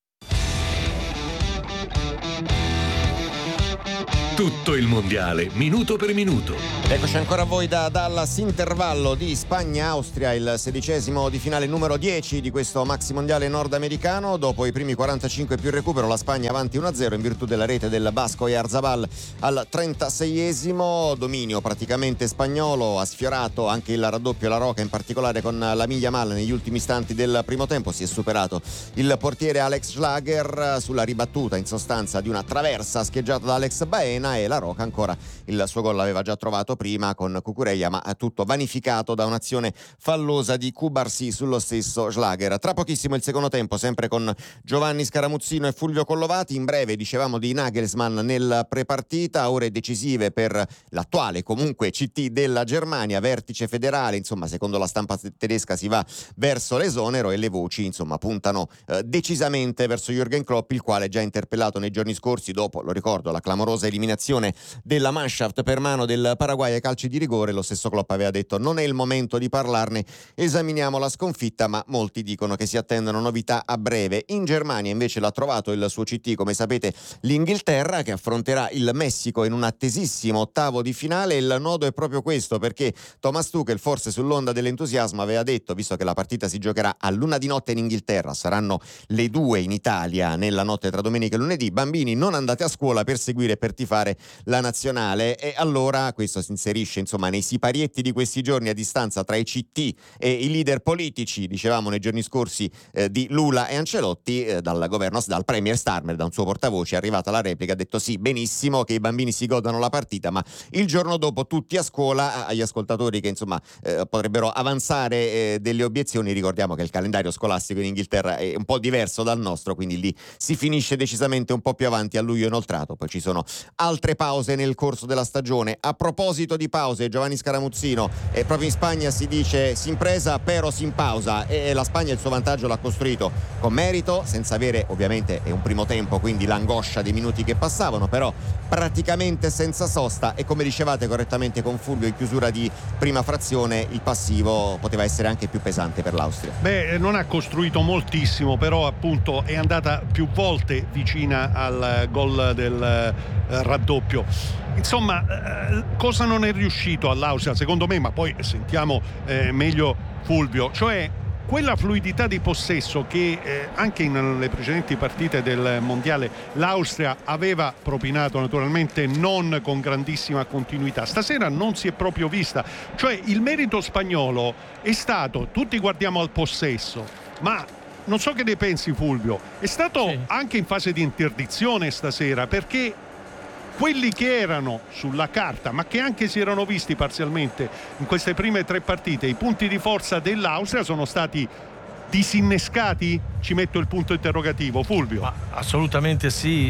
Tutto il mondiale, minuto per minuto. Eccoci ancora a voi da Dallas, intervallo di Spagna-Austria, il sedicesimo di finale numero dieci di questo maxi mondiale nordamericano. Dopo i primi quarantacinque più recupero, la Spagna avanti uno a zero in virtù della rete del basco Oyarzabal al trentaseiesimo. Dominio praticamente spagnolo, ha sfiorato anche il raddoppio La Roca, in particolare con la miglia male negli ultimi istanti del primo tempo. Si è superato il portiere Alex Schlager sulla ribattuta in sostanza di una traversa scheggiata da Alex Baena, e La Roca ancora il suo gol l'aveva già trovato prima con Cucurella, ma tutto vanificato da un'azione fallosa di Cubarsí sullo stesso Schlager. Tra pochissimo il secondo tempo, sempre con Giovanni Scaramuzzino e Fulvio Collovati. In breve dicevamo di Nagelsmann nel prepartita, ore decisive per l'attuale comunque C T della Germania, vertice federale, insomma secondo la stampa tedesca si va verso l'esonero e le voci insomma puntano eh, decisamente verso Jürgen Klopp, il quale già interpellato nei giorni scorsi dopo, lo ricordo, la clamorosa eliminazione della Mannschaft per mano del Paraguay ai calci di rigore. Lo stesso Klopp aveva detto: non è il momento di parlarne, esaminiamo la sconfitta, ma molti dicono che si attendono novità a breve. In Germania invece l'ha trovato il suo C T, come sapete, l'Inghilterra, che affronterà il Messico in un attesissimo ottavo di finale. Il nodo è proprio questo, perché Thomas Tuchel, forse sull'onda dell'entusiasmo, aveva detto, visto che la partita si giocherà a luna di notte in Inghilterra, saranno le due in Italia nella notte tra domenica e lunedì, bambini non andate a scuola per seguire e per tifare la nazionale. E allora questo si inserisce insomma nei siparietti di questi giorni a distanza tra i C T e i leader politici, dicevamo nei giorni scorsi eh, di Lula e Ancelotti. eh, dal governo, dal premier Starmer, da un suo portavoce è arrivata la replica, ha detto sì, benissimo che i bambini si godano la partita, ma il giorno dopo tutti a scuola. Agli ascoltatori che insomma eh, potrebbero avanzare eh, delle obiezioni, ricordiamo che il calendario scolastico in Inghilterra è un po' diverso dal nostro, quindi lì si finisce decisamente un po' più avanti a luglio inoltrato. Poi ci sono altre pause nel corso della stagione. A proposito di pause, Giovanni Scaramuzzino, e proprio in Spagna si dice si impresa però si in pausa, e la Spagna il suo vantaggio l'ha costruito con merito, senza avere ovviamente è un primo tempo, quindi l'angoscia dei minuti che passavano, però praticamente senza sosta. E come dicevate correttamente con Fulvio in chiusura di prima frazione, il passivo poteva essere anche più pesante per l'Austria. Beh, non ha costruito moltissimo, però appunto è andata più volte vicina al gol del eh, raddoppio. Insomma, eh, cosa non è riuscito all'Austria secondo me, ma poi sentiamo eh, meglio Fulvio, cioè quella fluidità di possesso che eh, anche nelle precedenti partite del mondiale l'Austria aveva propinato, naturalmente non con grandissima continuità. Stasera non si è proprio vista, cioè il merito spagnolo è stato, tutti guardiamo al possesso, ma non so che ne pensi Fulvio, è stato sì. anche in fase di interdizione stasera, perché quelli che erano sulla carta, ma che anche si erano visti parzialmente in queste prime tre partite, i punti di forza dell'Austria sono stati disinnescati? Ci metto il punto interrogativo, Fulvio. Ma assolutamente sì,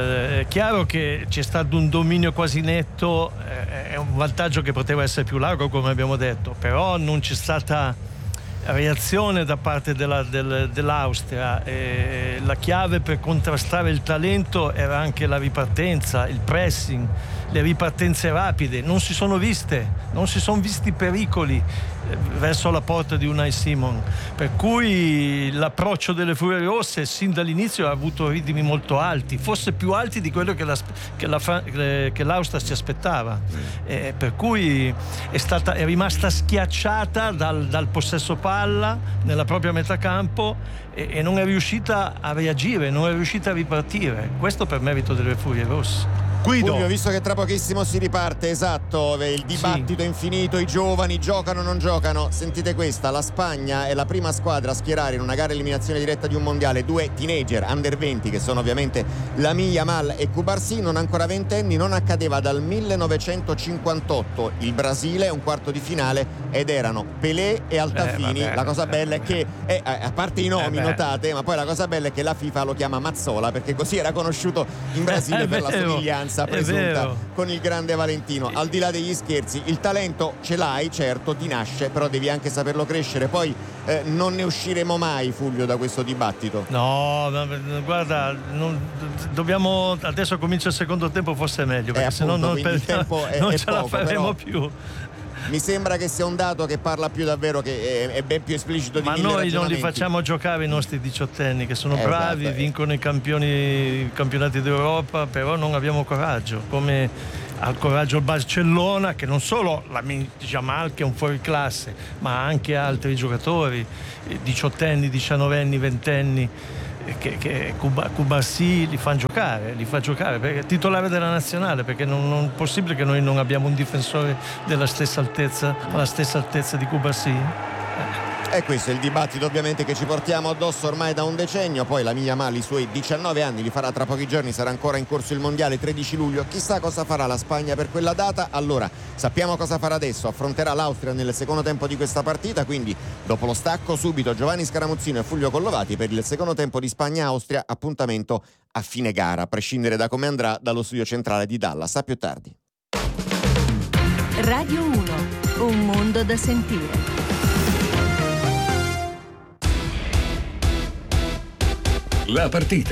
è chiaro che c'è stato un dominio quasi netto, è un vantaggio che poteva essere più largo come abbiamo detto, però non c'è stata reazione da parte della, del, dell'Austria. E la chiave per contrastare il talento era anche la ripartenza, il pressing, le ripartenze rapide. Non si sono viste, non si sono visti pericoli verso la porta di Unai Simon, per cui l'approccio delle Furie Rosse sin dall'inizio ha avuto ritmi molto alti, forse più alti di quello che, la, che, la, che l'Austria si aspettava, e per cui è, stata, è rimasta schiacciata dal, dal possesso palla nella propria metà campo e, e non è riuscita a reagire, non è riuscita a ripartire. Questo per merito delle Furie Rosse. Guido. Fulvio, visto che tra pochissimo si riparte, esatto, il dibattito sì. infinito, i giovani giocano o non giocano, sentite questa: la Spagna è la prima squadra a schierare in una gara eliminazione diretta di un mondiale due teenager under venti, che sono ovviamente Lamine Yamal e Cubarsí, non ancora ventenni. Non accadeva dal millenovecentocinquantotto. Il Brasile è un quarto di finale ed erano Pelé e Altafini. Eh, la cosa bella è che eh, a parte i nomi, eh, notate, ma poi la cosa bella è che la FIFA lo chiama Mazzola, perché così era conosciuto in Brasile per la somiglianza alleanza presunta con il grande Valentino. Al di là degli scherzi, il talento ce l'hai, certo, ti nasce, però devi anche saperlo crescere. Poi eh, non ne usciremo mai, Fulvio, da questo dibattito. No, guarda, non, dobbiamo adesso comincia il secondo tempo, forse è meglio, perché eh, se no non, il tempo è, non è ce poco, la faremo però più. Mi sembra che sia un dato che parla più davvero, che è, è ben più esplicito di ma mille noi non li ragionamenti. facciamo giocare i nostri diciottenni che sono esatto, bravi, eh. vincono i campioni i campionati d'Europa, però non abbiamo coraggio, come al coraggio il Barcellona, che non solo la Jamal che è un fuoriclasse, ma anche altri giocatori diciottenni, diciannovenni, ventenni che, che Cubarsí li fa giocare, li fa giocare perché è titolare della nazionale, perché non, non è possibile che noi non abbiamo un difensore della stessa altezza, alla stessa altezza di Cubarsí. E questo è il dibattito ovviamente che ci portiamo addosso ormai da un decennio. Poi la Mia Mali i suoi diciannove anni li farà tra pochi giorni, sarà ancora in corso il mondiale tredici luglio. Chissà cosa farà la Spagna per quella data. Allora sappiamo cosa farà adesso, affronterà l'Austria nel secondo tempo di questa partita, quindi dopo lo stacco subito Giovanni Scaramuzzino e Fulvio Collovati per il secondo tempo di Spagna-Austria, appuntamento a fine gara, a prescindere da come andrà dallo studio centrale di Dallas. A più tardi. Radio uno, un mondo da sentire. La partita.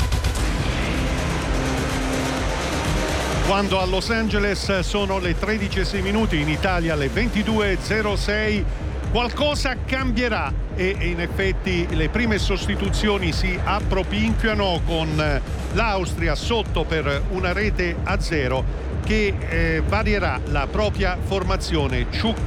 Quando a Los Angeles sono le tredici e sei minuti, in Italia le ventidue e zero sei, qualcosa cambierà e in effetti le prime sostituzioni si appropinquiano con l'Austria sotto per una rete a zero che eh, varierà la propria formazione.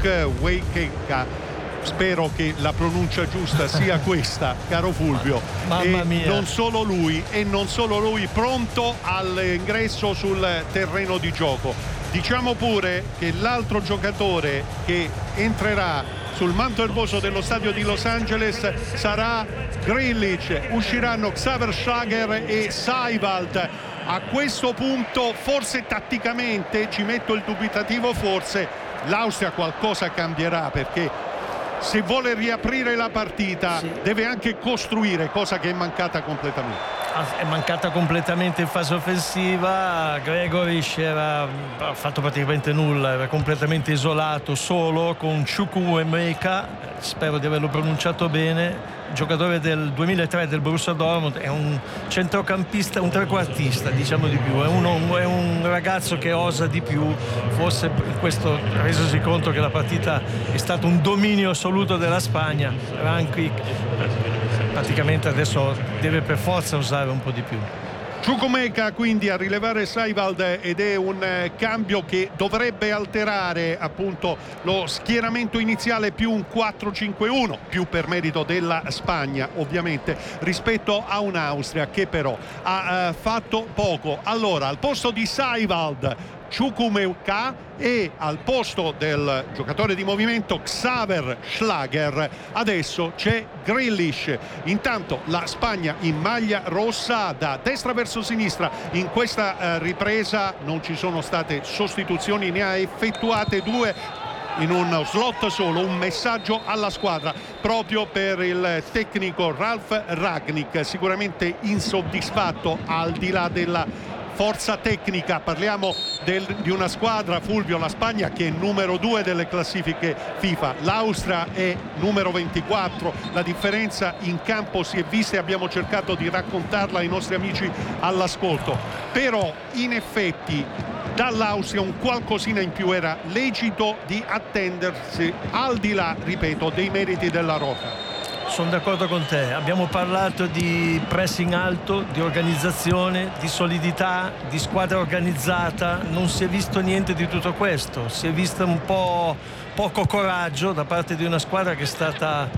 Chukwuemeka, spero che la pronuncia giusta sia questa, caro Fulvio. Mamma e mia. non solo lui, e non solo lui, pronto all'ingresso sul terreno di gioco. Diciamo pure che l'altro giocatore che entrerà sul manto erboso dello stadio di Los Angeles sarà Grealish. Usciranno Xaver Schlager e Seiwald. A questo punto, forse tatticamente, ci metto il dubitativo forse, l'Austria qualcosa cambierà, perché se vuole riaprire la partita sì. deve anche costruire, cosa che è mancata completamente. È mancata completamente in fase offensiva. Gregoris era, ha fatto praticamente nulla, era completamente isolato, solo con Chukwuemeka, spero di averlo pronunciato bene, giocatore del duemilatré del Borussia Dortmund, è un centrocampista, un trequartista diciamo di più, è, uno, è un ragazzo che osa di più, forse in questo resosi conto che la partita è stato un dominio assoluto della Spagna. Rangnick praticamente adesso deve per forza usare un po' di più. Chukwuemeka quindi a rilevare Seiwald, ed è un eh, cambio che dovrebbe alterare appunto lo schieramento iniziale, più un quattro cinque uno, più per merito della Spagna ovviamente, rispetto a un'Austria che però ha eh, fatto poco. Allora al posto di Seiwald Chukwuemeka e al posto del giocatore di movimento Xaver Schlager adesso c'è Grealish. Intanto la Spagna in maglia rossa da destra verso sinistra. In questa eh, ripresa non ci sono state sostituzioni, ne ha effettuate due in uno slot solo. Un messaggio alla squadra proprio per il tecnico Ralf Rangnick, sicuramente insoddisfatto al di là della forza tecnica. Parliamo del, di una squadra, Fulvio, la Spagna che è numero due delle classifiche FIFA, l'Austria è numero ventiquattro, la differenza in campo si è vista e abbiamo cercato di raccontarla ai nostri amici all'ascolto, però in effetti dall'Austria un qualcosina in più era lecito di attendersi, al di là, ripeto, dei meriti della rosa. Sono d'accordo con te, abbiamo parlato di pressing alto, di organizzazione, di solidità, di squadra organizzata, non si è visto niente di tutto questo, si è visto un po' poco coraggio da parte di una squadra che è stata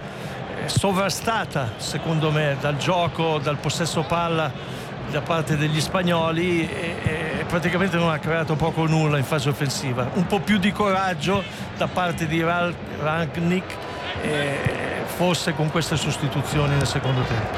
sovrastata secondo me dal gioco, dal possesso palla da parte degli spagnoli e, e praticamente non ha creato poco o nulla in fase offensiva. Un po' più di coraggio da parte di Rangnick, e forse con queste sostituzioni nel secondo tempo.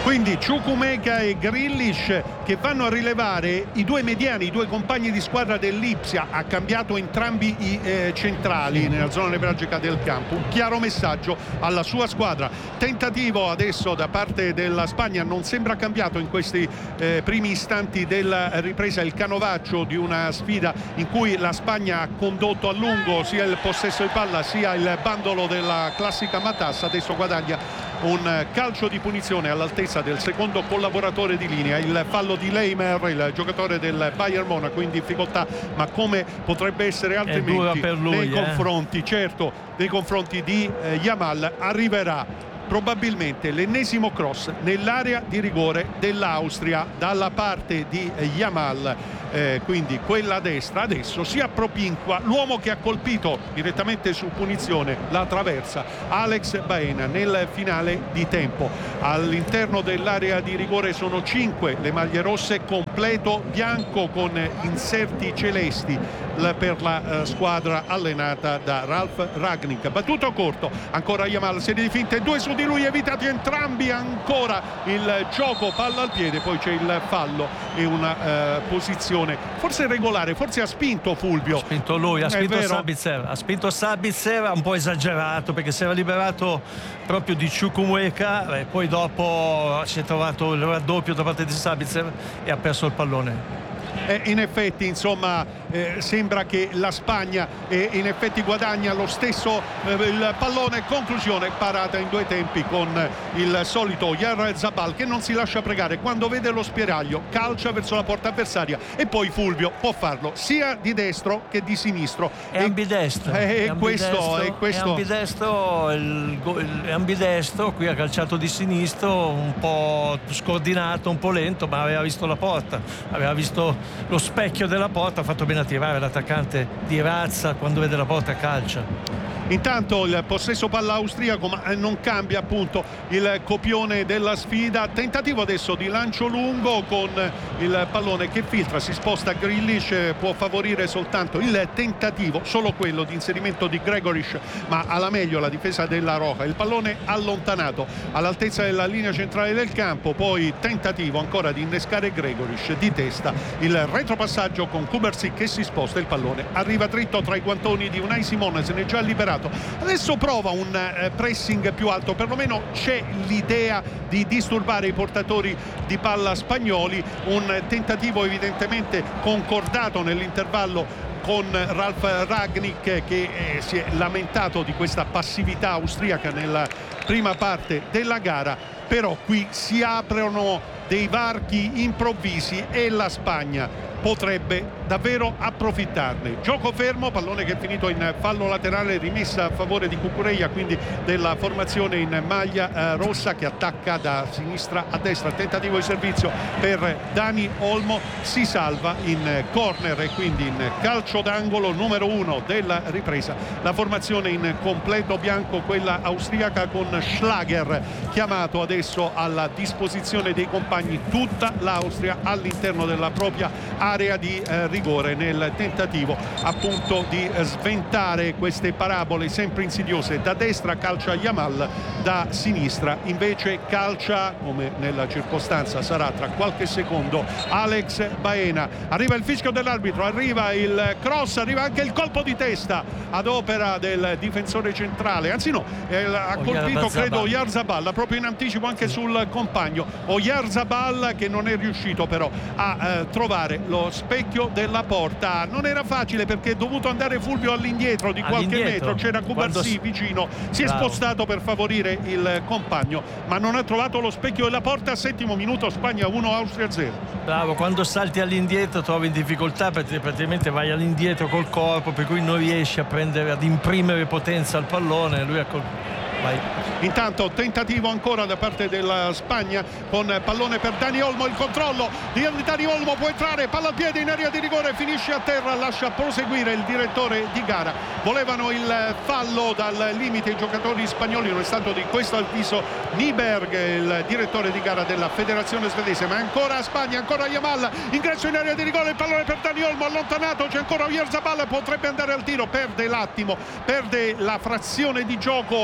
Quindi Chukwuemeka e Grealish che vanno a rilevare i due mediani, i due compagni di squadra dell'Ipsia. Ha cambiato entrambi i eh, centrali nella zona nevralgica del campo, un chiaro messaggio alla sua squadra. Tentativo adesso da parte della Spagna, non sembra cambiato in questi eh, primi istanti della ripresa il canovaccio di una sfida in cui la Spagna ha condotto a lungo sia il possesso di palla sia il bandolo della classica matassa. Adesso guadagna un calcio di punizione all'altezza del secondo collaboratore di linea, il fallo di Leimer, il giocatore del Bayern Monaco, in difficoltà, ma come potrebbe essere altrimenti per lui, nei eh. confronti, certo, nei confronti di eh, Yamal. Arriverà probabilmente l'ennesimo cross nell'area di rigore dell'Austria dalla parte di eh, Yamal, eh, quindi quella a destra. Adesso si appropinqua l'uomo che ha colpito direttamente su punizione la traversa, Alex Baena, nel finale di tempo. All'interno dell'area di rigore sono cinque le maglie rosse, completo bianco con inserti celesti per la uh, squadra allenata da Ralf Rangnick. Battuto corto, ancora Yamal, serie di finte, due su di lui, evitati entrambi, ancora il gioco, palla al piede, poi c'è il fallo e una uh, posizione forse regolare, forse ha spinto Fulvio. Ha spinto lui, ha spinto vero? Sabitzer, ha spinto Sabitzer, un po' esagerato perché si era liberato proprio di Chukwuemeka e poi dopo si è trovato il raddoppio da parte di Sabitzer e ha perso il pallone. Eh, in effetti insomma eh, sembra che la Spagna eh, in effetti guadagna lo stesso eh, il pallone. Conclusione, parata in due tempi con il solito Oyarzabal che non si lascia pregare, quando vede lo spiraglio calcia verso la porta avversaria e poi Fulvio può farlo sia di destro che di sinistro. È ambidestro, è, è questo, è questo è ambidestro, il, il, è ambidestro, qui ha calciato di sinistro, un po' scordinato, un po' lento, ma aveva visto la porta, aveva visto lo specchio della porta, ha fatto bene a tirare l'attaccante di razza, quando vede la porta calcia. Intanto il possesso palla austriaco, ma non cambia appunto il copione della sfida. Tentativo adesso di lancio lungo con il pallone che filtra, si sposta Grealish, può favorire soltanto il tentativo, solo quello di inserimento di Gregorysh, ma alla meglio la difesa della Roja. Il pallone allontanato all'altezza della linea centrale del campo, poi tentativo ancora di innescare Gregorysh di testa, il retropassaggio con Kubarsi che si sposta, il pallone arriva dritto tra i guantoni di Unai Simon, se ne è già liberato. Adesso prova un eh, pressing più alto, perlomeno c'è l'idea di disturbare i portatori di palla spagnoli, un tentativo evidentemente concordato nell'intervallo con Ralf Rangnick che eh, si è lamentato di questa passività austriaca nella prima parte della gara, però qui si aprono dei varchi improvvisi e la Spagna potrebbe davvero approfittarne. Gioco fermo, pallone che è finito in fallo laterale, rimessa a favore di Cucurella, quindi della formazione in maglia eh, rossa, che attacca da sinistra a destra. Tentativo di servizio per Dani Olmo, si salva in corner e quindi in calcio d'angolo numero uno della ripresa. La formazione in completo bianco, quella austriaca, con Schlager chiamato adesso alla disposizione dei compagni, tutta l'Austria all'interno della propria area di eh, rigore, nel tentativo appunto di eh, sventare queste parabole sempre insidiose. Da destra calcia Yamal, da sinistra invece calcia, come nella circostanza sarà tra qualche secondo, Alex Baena. Arriva il fischio dell'arbitro, arriva il cross, arriva anche il colpo di testa ad opera del difensore centrale, anzi no, eh, ha colpito credo Oyarzabal proprio in anticipo anche sul compagno. Oyarzabal che non è riuscito però a eh, trovare lo specchio della porta. Non era facile perché è dovuto andare Fulvio all'indietro di qualche all'indietro. metro, c'era Kubarsi si... vicino, si è Bravo. spostato per favorire il compagno, ma non ha trovato lo specchio della porta. Settimo minuto, Spagna uno, Austria zero. Bravo, quando salti all'indietro trovi in difficoltà perché praticamente vai all'indietro col corpo, per cui non riesci a prendere, ad imprimere potenza al pallone. Lui ha col... Vai. Intanto tentativo ancora da parte della Spagna con pallone per Dani Olmo, il controllo di Dani Olmo, può entrare, palla al piede in area di rigore, finisce a terra, lascia proseguire il direttore di gara. Volevano il fallo dal limite i giocatori spagnoli, non è stato di questo avviso Nyberg, il direttore di gara della federazione svedese. Ma ancora Spagna, ancora Yamal, ingresso in area di rigore, il pallone per Dani Olmo allontanato, c'è ancora Oyarzabal, potrebbe andare al tiro, perde l'attimo, perde la frazione di gioco più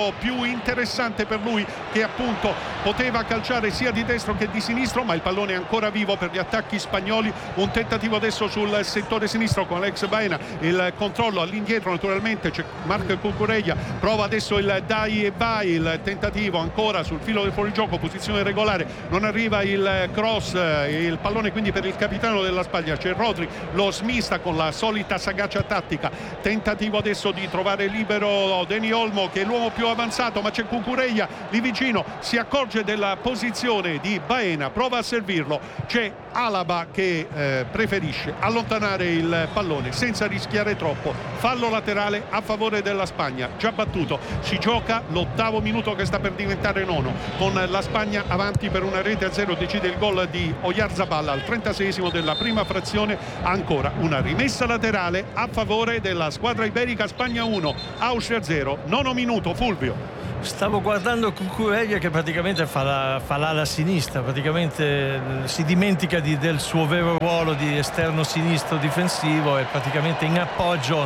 interessante per lui, che appunto poteva calciare sia di destro che di sinistro, ma il pallone è ancora vivo per gli attacchi spagnoli. Un tentativo adesso sul settore sinistro con Alex Baena, il controllo all'indietro naturalmente, c'è Marc Cucurella, prova adesso il dai e vai, il tentativo ancora sul filo del fuorigioco, posizione regolare, non arriva il cross, il pallone quindi per il capitano della Spagna, c'è Rodri, lo smista con la solita sagacia tattica, tentativo adesso di trovare libero Dani Olmo che è l'uomo più avanzato, ma c'è Cucurella lì vicino, si accorge della posizione di Baena, prova a servirlo, c'è Alaba che eh, preferisce allontanare il pallone senza rischiare troppo, fallo laterale a favore della Spagna, già battuto, si gioca l'ottavo minuto che sta per diventare nono, con la Spagna avanti per una rete a zero, decide il gol di Oyarzabal al trentaseiesimo della prima frazione, ancora una rimessa laterale a favore della squadra iberica, Spagna uno, Austria zero, nono minuto. Fulvio. Stavo guardando Cucurella che praticamente fa, la, fa l'ala sinistra, praticamente si dimentica di, del suo vero ruolo di esterno sinistro difensivo e praticamente in appoggio,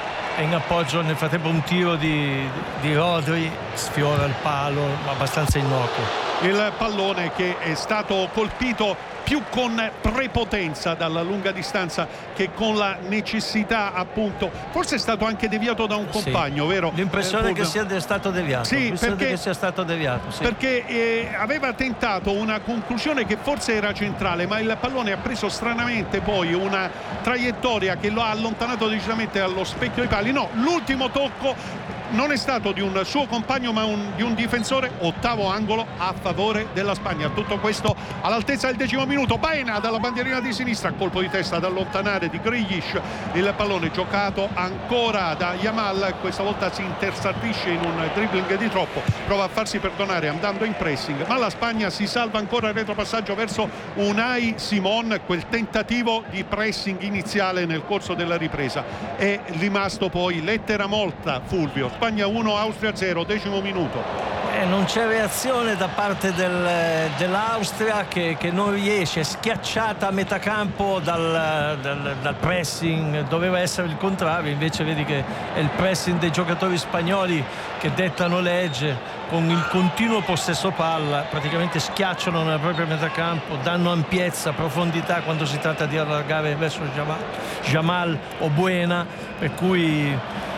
e in appoggio nel frattempo un tiro di, di Rodri sfiora il palo abbastanza innocuo. Il pallone che è stato colpito più con prepotenza dalla lunga distanza che con la necessità, appunto, forse è stato anche deviato da un compagno, sì, vero? L'impressione eh, che sia stato deviato. Sì, perché, che sia stato deviato, sì. perché eh, aveva tentato una conclusione che forse era centrale, ma il pallone ha preso stranamente poi una traiettoria che lo ha allontanato decisamente dallo specchio dei pali. No, l'ultimo tocco non è stato di un suo compagno ma un, di un difensore. Ottavo angolo a favore della Spagna. Tutto questo all'altezza del decimo minuto. Baena dalla bandierina di sinistra, colpo di testa ad allontanare di Grealish, il pallone giocato ancora da Yamal, questa volta si intersardisce in un dribbling di troppo, prova a farsi perdonare andando in pressing, ma la Spagna si salva ancora il retropassaggio verso Unai Simon. Quel tentativo di pressing iniziale nel corso della ripresa è rimasto poi lettera morta. Fulvio. Spagna uno, Austria zero, decimo minuto. Eh, non c'è reazione da parte del, dell'Austria che, che non riesce, è schiacciata a metà campo dal, dal, dal pressing, doveva essere il contrario, invece vedi che è il pressing dei giocatori spagnoli che dettano legge, con il continuo possesso palla, praticamente schiacciano nella propria metà campo, danno ampiezza, profondità quando si tratta di allargare verso Jamal, Jamal o Buena, per cui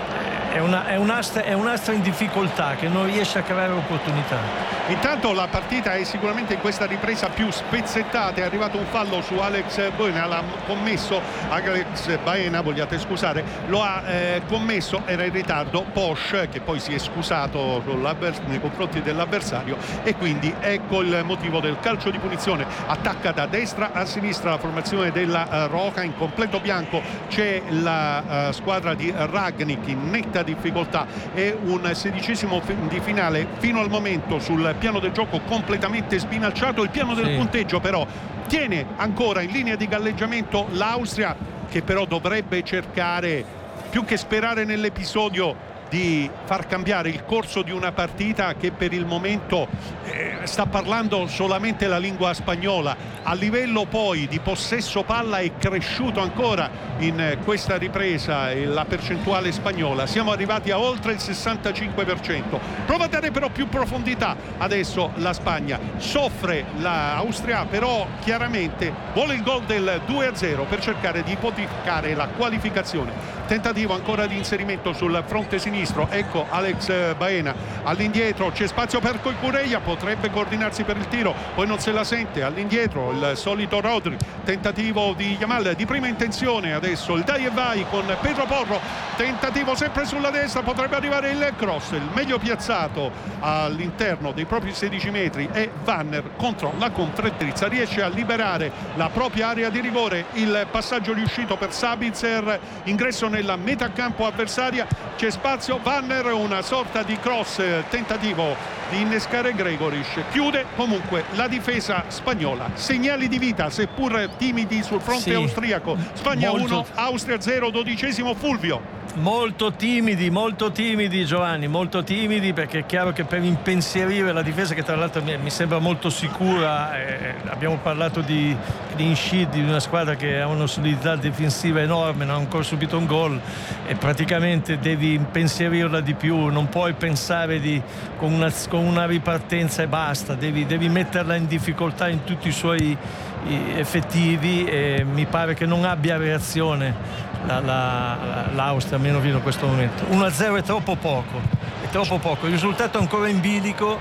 È, una, è, un'astra, è un'astra in difficoltà che non riesce a creare opportunità. Intanto la partita è sicuramente in questa ripresa più spezzettata, è arrivato un fallo su Alex Baena, l'ha commesso Alex Baena, vogliate scusare, lo ha eh, commesso, era in ritardo Posch, che poi si è scusato nei confronti dell'avversario, e quindi ecco il motivo del calcio di punizione. Attacca da destra a sinistra la formazione della uh, Roca, in completo bianco c'è la uh, squadra di Rangnick in netta difficoltà, è un sedicesimo di finale fino al momento sul piano del gioco completamente sbinacciato. Il piano del sì. punteggio però tiene ancora in linea di galleggiamento l'Austria, che però dovrebbe cercare, più che sperare nell'episodio, di far cambiare il corso di una partita che per il momento eh, sta parlando solamente la lingua spagnola. A livello poi di possesso palla è cresciuto ancora in eh, questa ripresa eh, la percentuale spagnola, siamo arrivati a oltre il sessantacinque per cento. Prova a dare però più profondità adesso la Spagna, soffre l'Austria, però chiaramente vuole il gol del due a zero per cercare di ipotificare la qualificazione. Tentativo ancora di inserimento sul fronte sinistro, ecco Alex Baena all'indietro, c'è spazio per Cucurella, potrebbe coordinarsi per il tiro, poi non se la sente, all'indietro il solito Rodri, tentativo di Yamal di prima intenzione, adesso il dai e vai con Pedro Porro, tentativo sempre sulla destra, potrebbe arrivare il cross, il meglio piazzato all'interno dei propri sedici metri è Vanner, contro la contrattrizza riesce a liberare la propria area di rigore, il passaggio riuscito per Sabitzer, ingresso nella metà campo avversaria, c'è spazio, Vanner, una sorta di cross, tentativo di innescare Gregoris, chiude comunque la difesa spagnola. Segnali di vita seppur timidi sul fronte sì, austriaco. Spagna uno, Austria zero, dodicesimo. Fulvio. Molto timidi, molto timidi Giovanni, molto timidi, perché è chiaro che per impensierire la difesa, che tra l'altro mi, mi sembra molto sicura, eh, abbiamo parlato di clean sheet, di una squadra che ha una solidità difensiva enorme, non ha ancora subito un gol e praticamente devi impensierirla di più, non puoi pensare di, con, una, con una ripartenza e basta, devi, devi metterla in difficoltà in tutti i suoi effettivi e mi pare che non abbia reazione la, la, l'Austria, almeno fino a questo momento. uno a zero è troppo poco, è troppo poco, il risultato è ancora in bilico,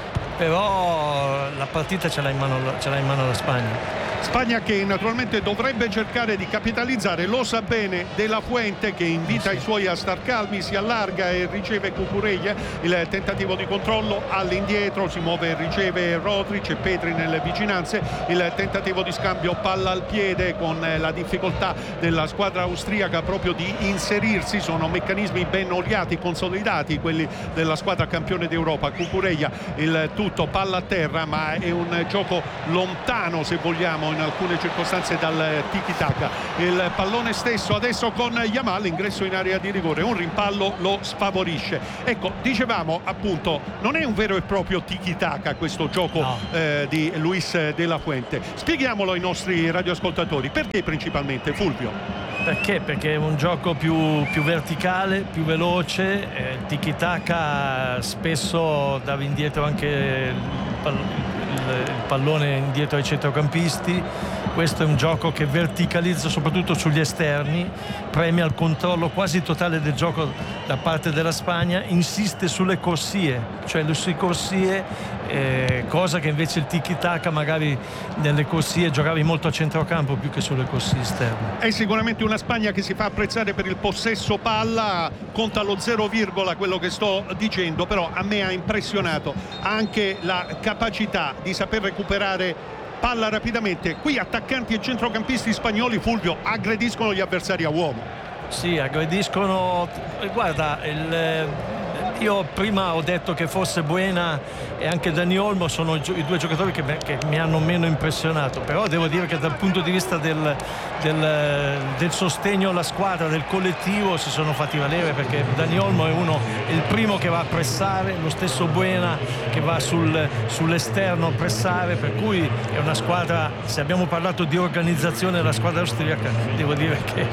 però la partita ce l'ha in mano, ce l'ha in mano la Spagna. Spagna che naturalmente dovrebbe cercare di capitalizzare, lo sa bene De La Fuente, che invita i suoi a star calmi, si allarga e riceve Cucurella, il tentativo di controllo all'indietro, si muove e riceve Rodric e Petri nelle vicinanze, il tentativo di scambio palla al piede con la difficoltà della squadra austriaca proprio di inserirsi, sono meccanismi ben oliati, consolidati quelli della squadra campione d'Europa. Cucurella, il tutto palla a terra, ma è un gioco lontano, se vogliamo, in alcune circostanze dal tiki-taka. Il pallone stesso adesso con Yamal, ingresso in area di rigore, un rimpallo lo sfavorisce. Ecco, dicevamo appunto, non è un vero e proprio tiki-taka questo gioco no. eh, di Luis De La Fuente. Spieghiamolo ai nostri radioascoltatori, perché principalmente, Fulvio? Perché? Perché è un gioco più, più verticale, più veloce, eh, tiki-taka spesso dava indietro anche il, pall- il, il pallone indietro ai centrocampisti. Questo è un gioco che verticalizza soprattutto sugli esterni, premia il controllo quasi totale del gioco da parte della Spagna, insiste sulle corsie, cioè sulle corsie, eh, cosa che invece il tiki-taka magari nelle corsie giocavi molto a centrocampo più che sulle corsie esterne. È sicuramente una Spagna che si fa apprezzare per il possesso palla, conta lo zero virgola quello che sto dicendo, però a me ha impressionato anche la capacità di saper recuperare palla rapidamente. Qui attaccanti e centrocampisti spagnoli, Fulvio, aggrediscono gli avversari a uomo. Sì, aggrediscono. Guarda, il, io prima ho detto che forse Buena e anche Dani Olmo sono i due giocatori che, che mi hanno meno impressionato, però devo dire che dal punto di vista del, del, del sostegno alla squadra, del collettivo, si sono fatti valere, perché Dani Olmo è uno è il primo che va a pressare, lo stesso Buena che va sul, sull'esterno a pressare, per cui è una squadra, se abbiamo parlato di organizzazione della squadra austriaca, devo dire che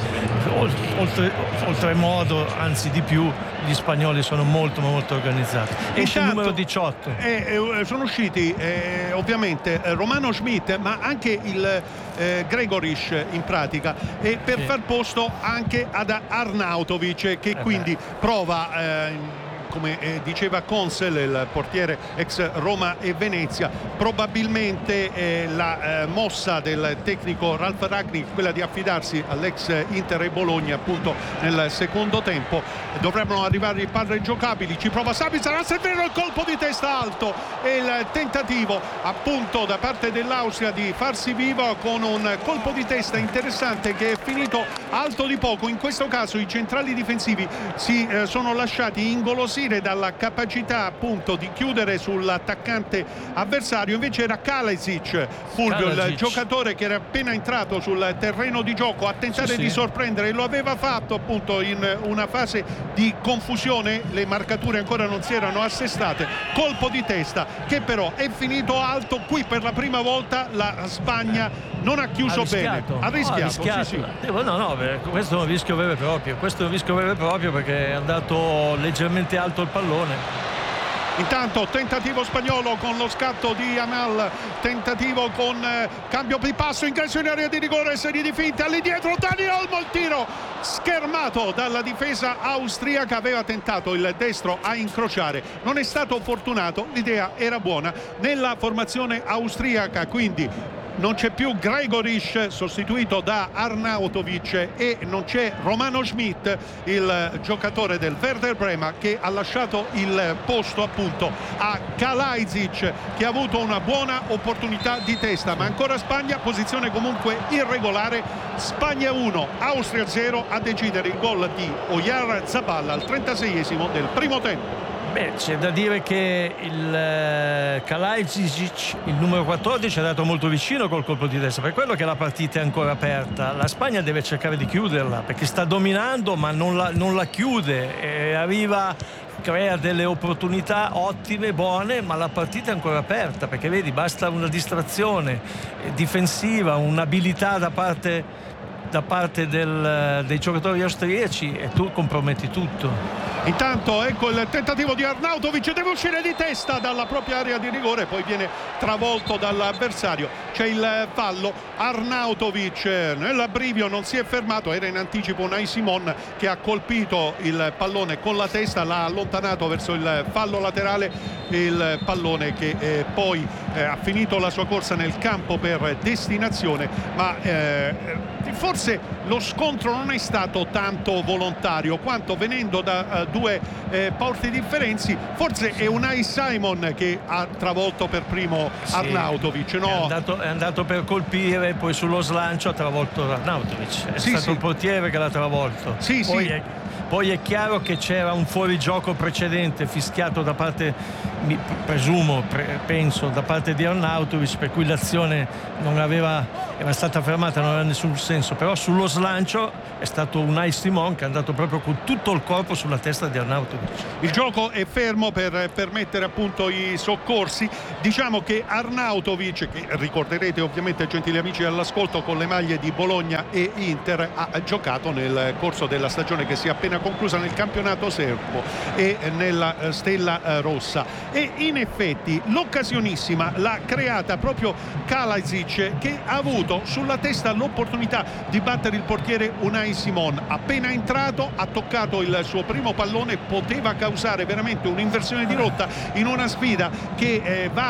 oltre, oltremodo, anzi di più, gli spagnoli sono molto molto organizzati. Esce il numero diciotto. Eh, eh, sono usciti eh, ovviamente eh, Romano Schmidt, ma anche il eh, Gregoric in pratica, e per sì. far posto anche ad Arnautovic, che eh quindi beh. prova eh, come eh, diceva Consel, il portiere ex Roma e Venezia, probabilmente eh, la eh, mossa del tecnico Ralf Rangnick, quella di affidarsi all'ex Inter e Bologna appunto nel secondo tempo. Dovrebbero arrivare i padri giocabili, ci prova Sabitzer a servire il colpo di testa alto e il tentativo appunto da parte dell'Austria di farsi vivo con un colpo di testa interessante che è finito alto di poco. In questo caso i centrali difensivi si eh, sono lasciati ingolosire dalla capacità appunto di chiudere sull'attaccante avversario. Invece era Kalajdzic, Fulvio, Kalajdzic. il giocatore che era appena entrato sul terreno di gioco a tentare sì, di sì. sorprendere, lo aveva fatto appunto in una fase di confusione, le marcature ancora non si erano assestate, colpo di testa che però è finito alto. Qui per la prima volta la Spagna non ha chiuso ha bene, ha rischiato, no, ha rischiato. Sì, sì. no no questo è un rischio vero e proprio, questo è un rischio vero e proprio perché è andato leggermente alto il pallone. Intanto tentativo spagnolo con lo scatto di Yamal, tentativo con eh, cambio di passo, ingresso in area di rigore, serie di finte all'indietro, Dani Olmo, il tiro schermato dalla difesa austriaca, aveva tentato il destro a incrociare, non è stato fortunato, l'idea era buona nella formazione austriaca, quindi non c'è più Gregoric sostituito da Arnautovic e non c'è Romano Schmidt, il giocatore del Werder Brema, che ha lasciato il posto appunto a Kalajdzic, che ha avuto una buona opportunità di testa. Ma ancora Spagna, posizione comunque irregolare, Spagna uno, Austria zero, a decidere il gol di Oyarzabal al trentaseiesimo del primo tempo. Beh, c'è da dire che il eh, Kalajdzic, il numero quattordici, è andato molto vicino col colpo di destra, per quello che la partita è ancora aperta. La Spagna deve cercare di chiuderla, perché sta dominando ma non la, non la chiude, e arriva, crea delle opportunità ottime, buone, ma la partita è ancora aperta, perché vedi, basta una distrazione difensiva, un'abilità da parte, da parte del, dei giocatori austriaci, e tu comprometti tutto. Intanto ecco il tentativo di Arnautovic, deve uscire di testa dalla propria area di rigore, poi viene travolto dall'avversario. C'è il fallo, Arnautovic nell'abbrivio non si è fermato, era in anticipo Unai Simon che ha colpito il pallone con la testa, l'ha allontanato verso il fallo laterale, il pallone che eh, poi eh, ha finito la sua corsa nel campo per destinazione, ma eh, forse lo scontro non è stato tanto volontario quanto venendo da uh, due eh, porti differenzi. Forse è Unai Simon che ha travolto per primo Arnautovic, no? È andato, è andato per colpire, poi sullo slancio ha travolto Arnautovic, è sì, stato sì. il portiere che l'ha travolto. Sì, poi, sì. È, poi è chiaro che c'era un fuorigioco precedente fischiato da parte, mi, presumo, pre, penso, da parte di Arnautovic, per cui l'azione non aveva, era stata fermata, non aveva nessun senso, però sullo slancio è stato Unai Simon che è andato proprio con tutto il corpo sulla testa di Arnautovic. Il gioco è fermo per permettere appunto i soccorsi. Diciamo che Arnautovic, che ricorderete ovviamente, gentili amici all'ascolto, con le maglie di Bologna e Inter, ha giocato nel corso della stagione che si è appena conclusa nel campionato serbo e nella Stella Rossa, e in effetti l'occasionissima l'ha creata proprio Kalajdzic, che ha avuto sulla testa l'opportunità di battere il portiere Unai Simon. Appena entrato ha toccato il suo primo pallone, poteva causare veramente un'inversione di rotta in una sfida che eh, va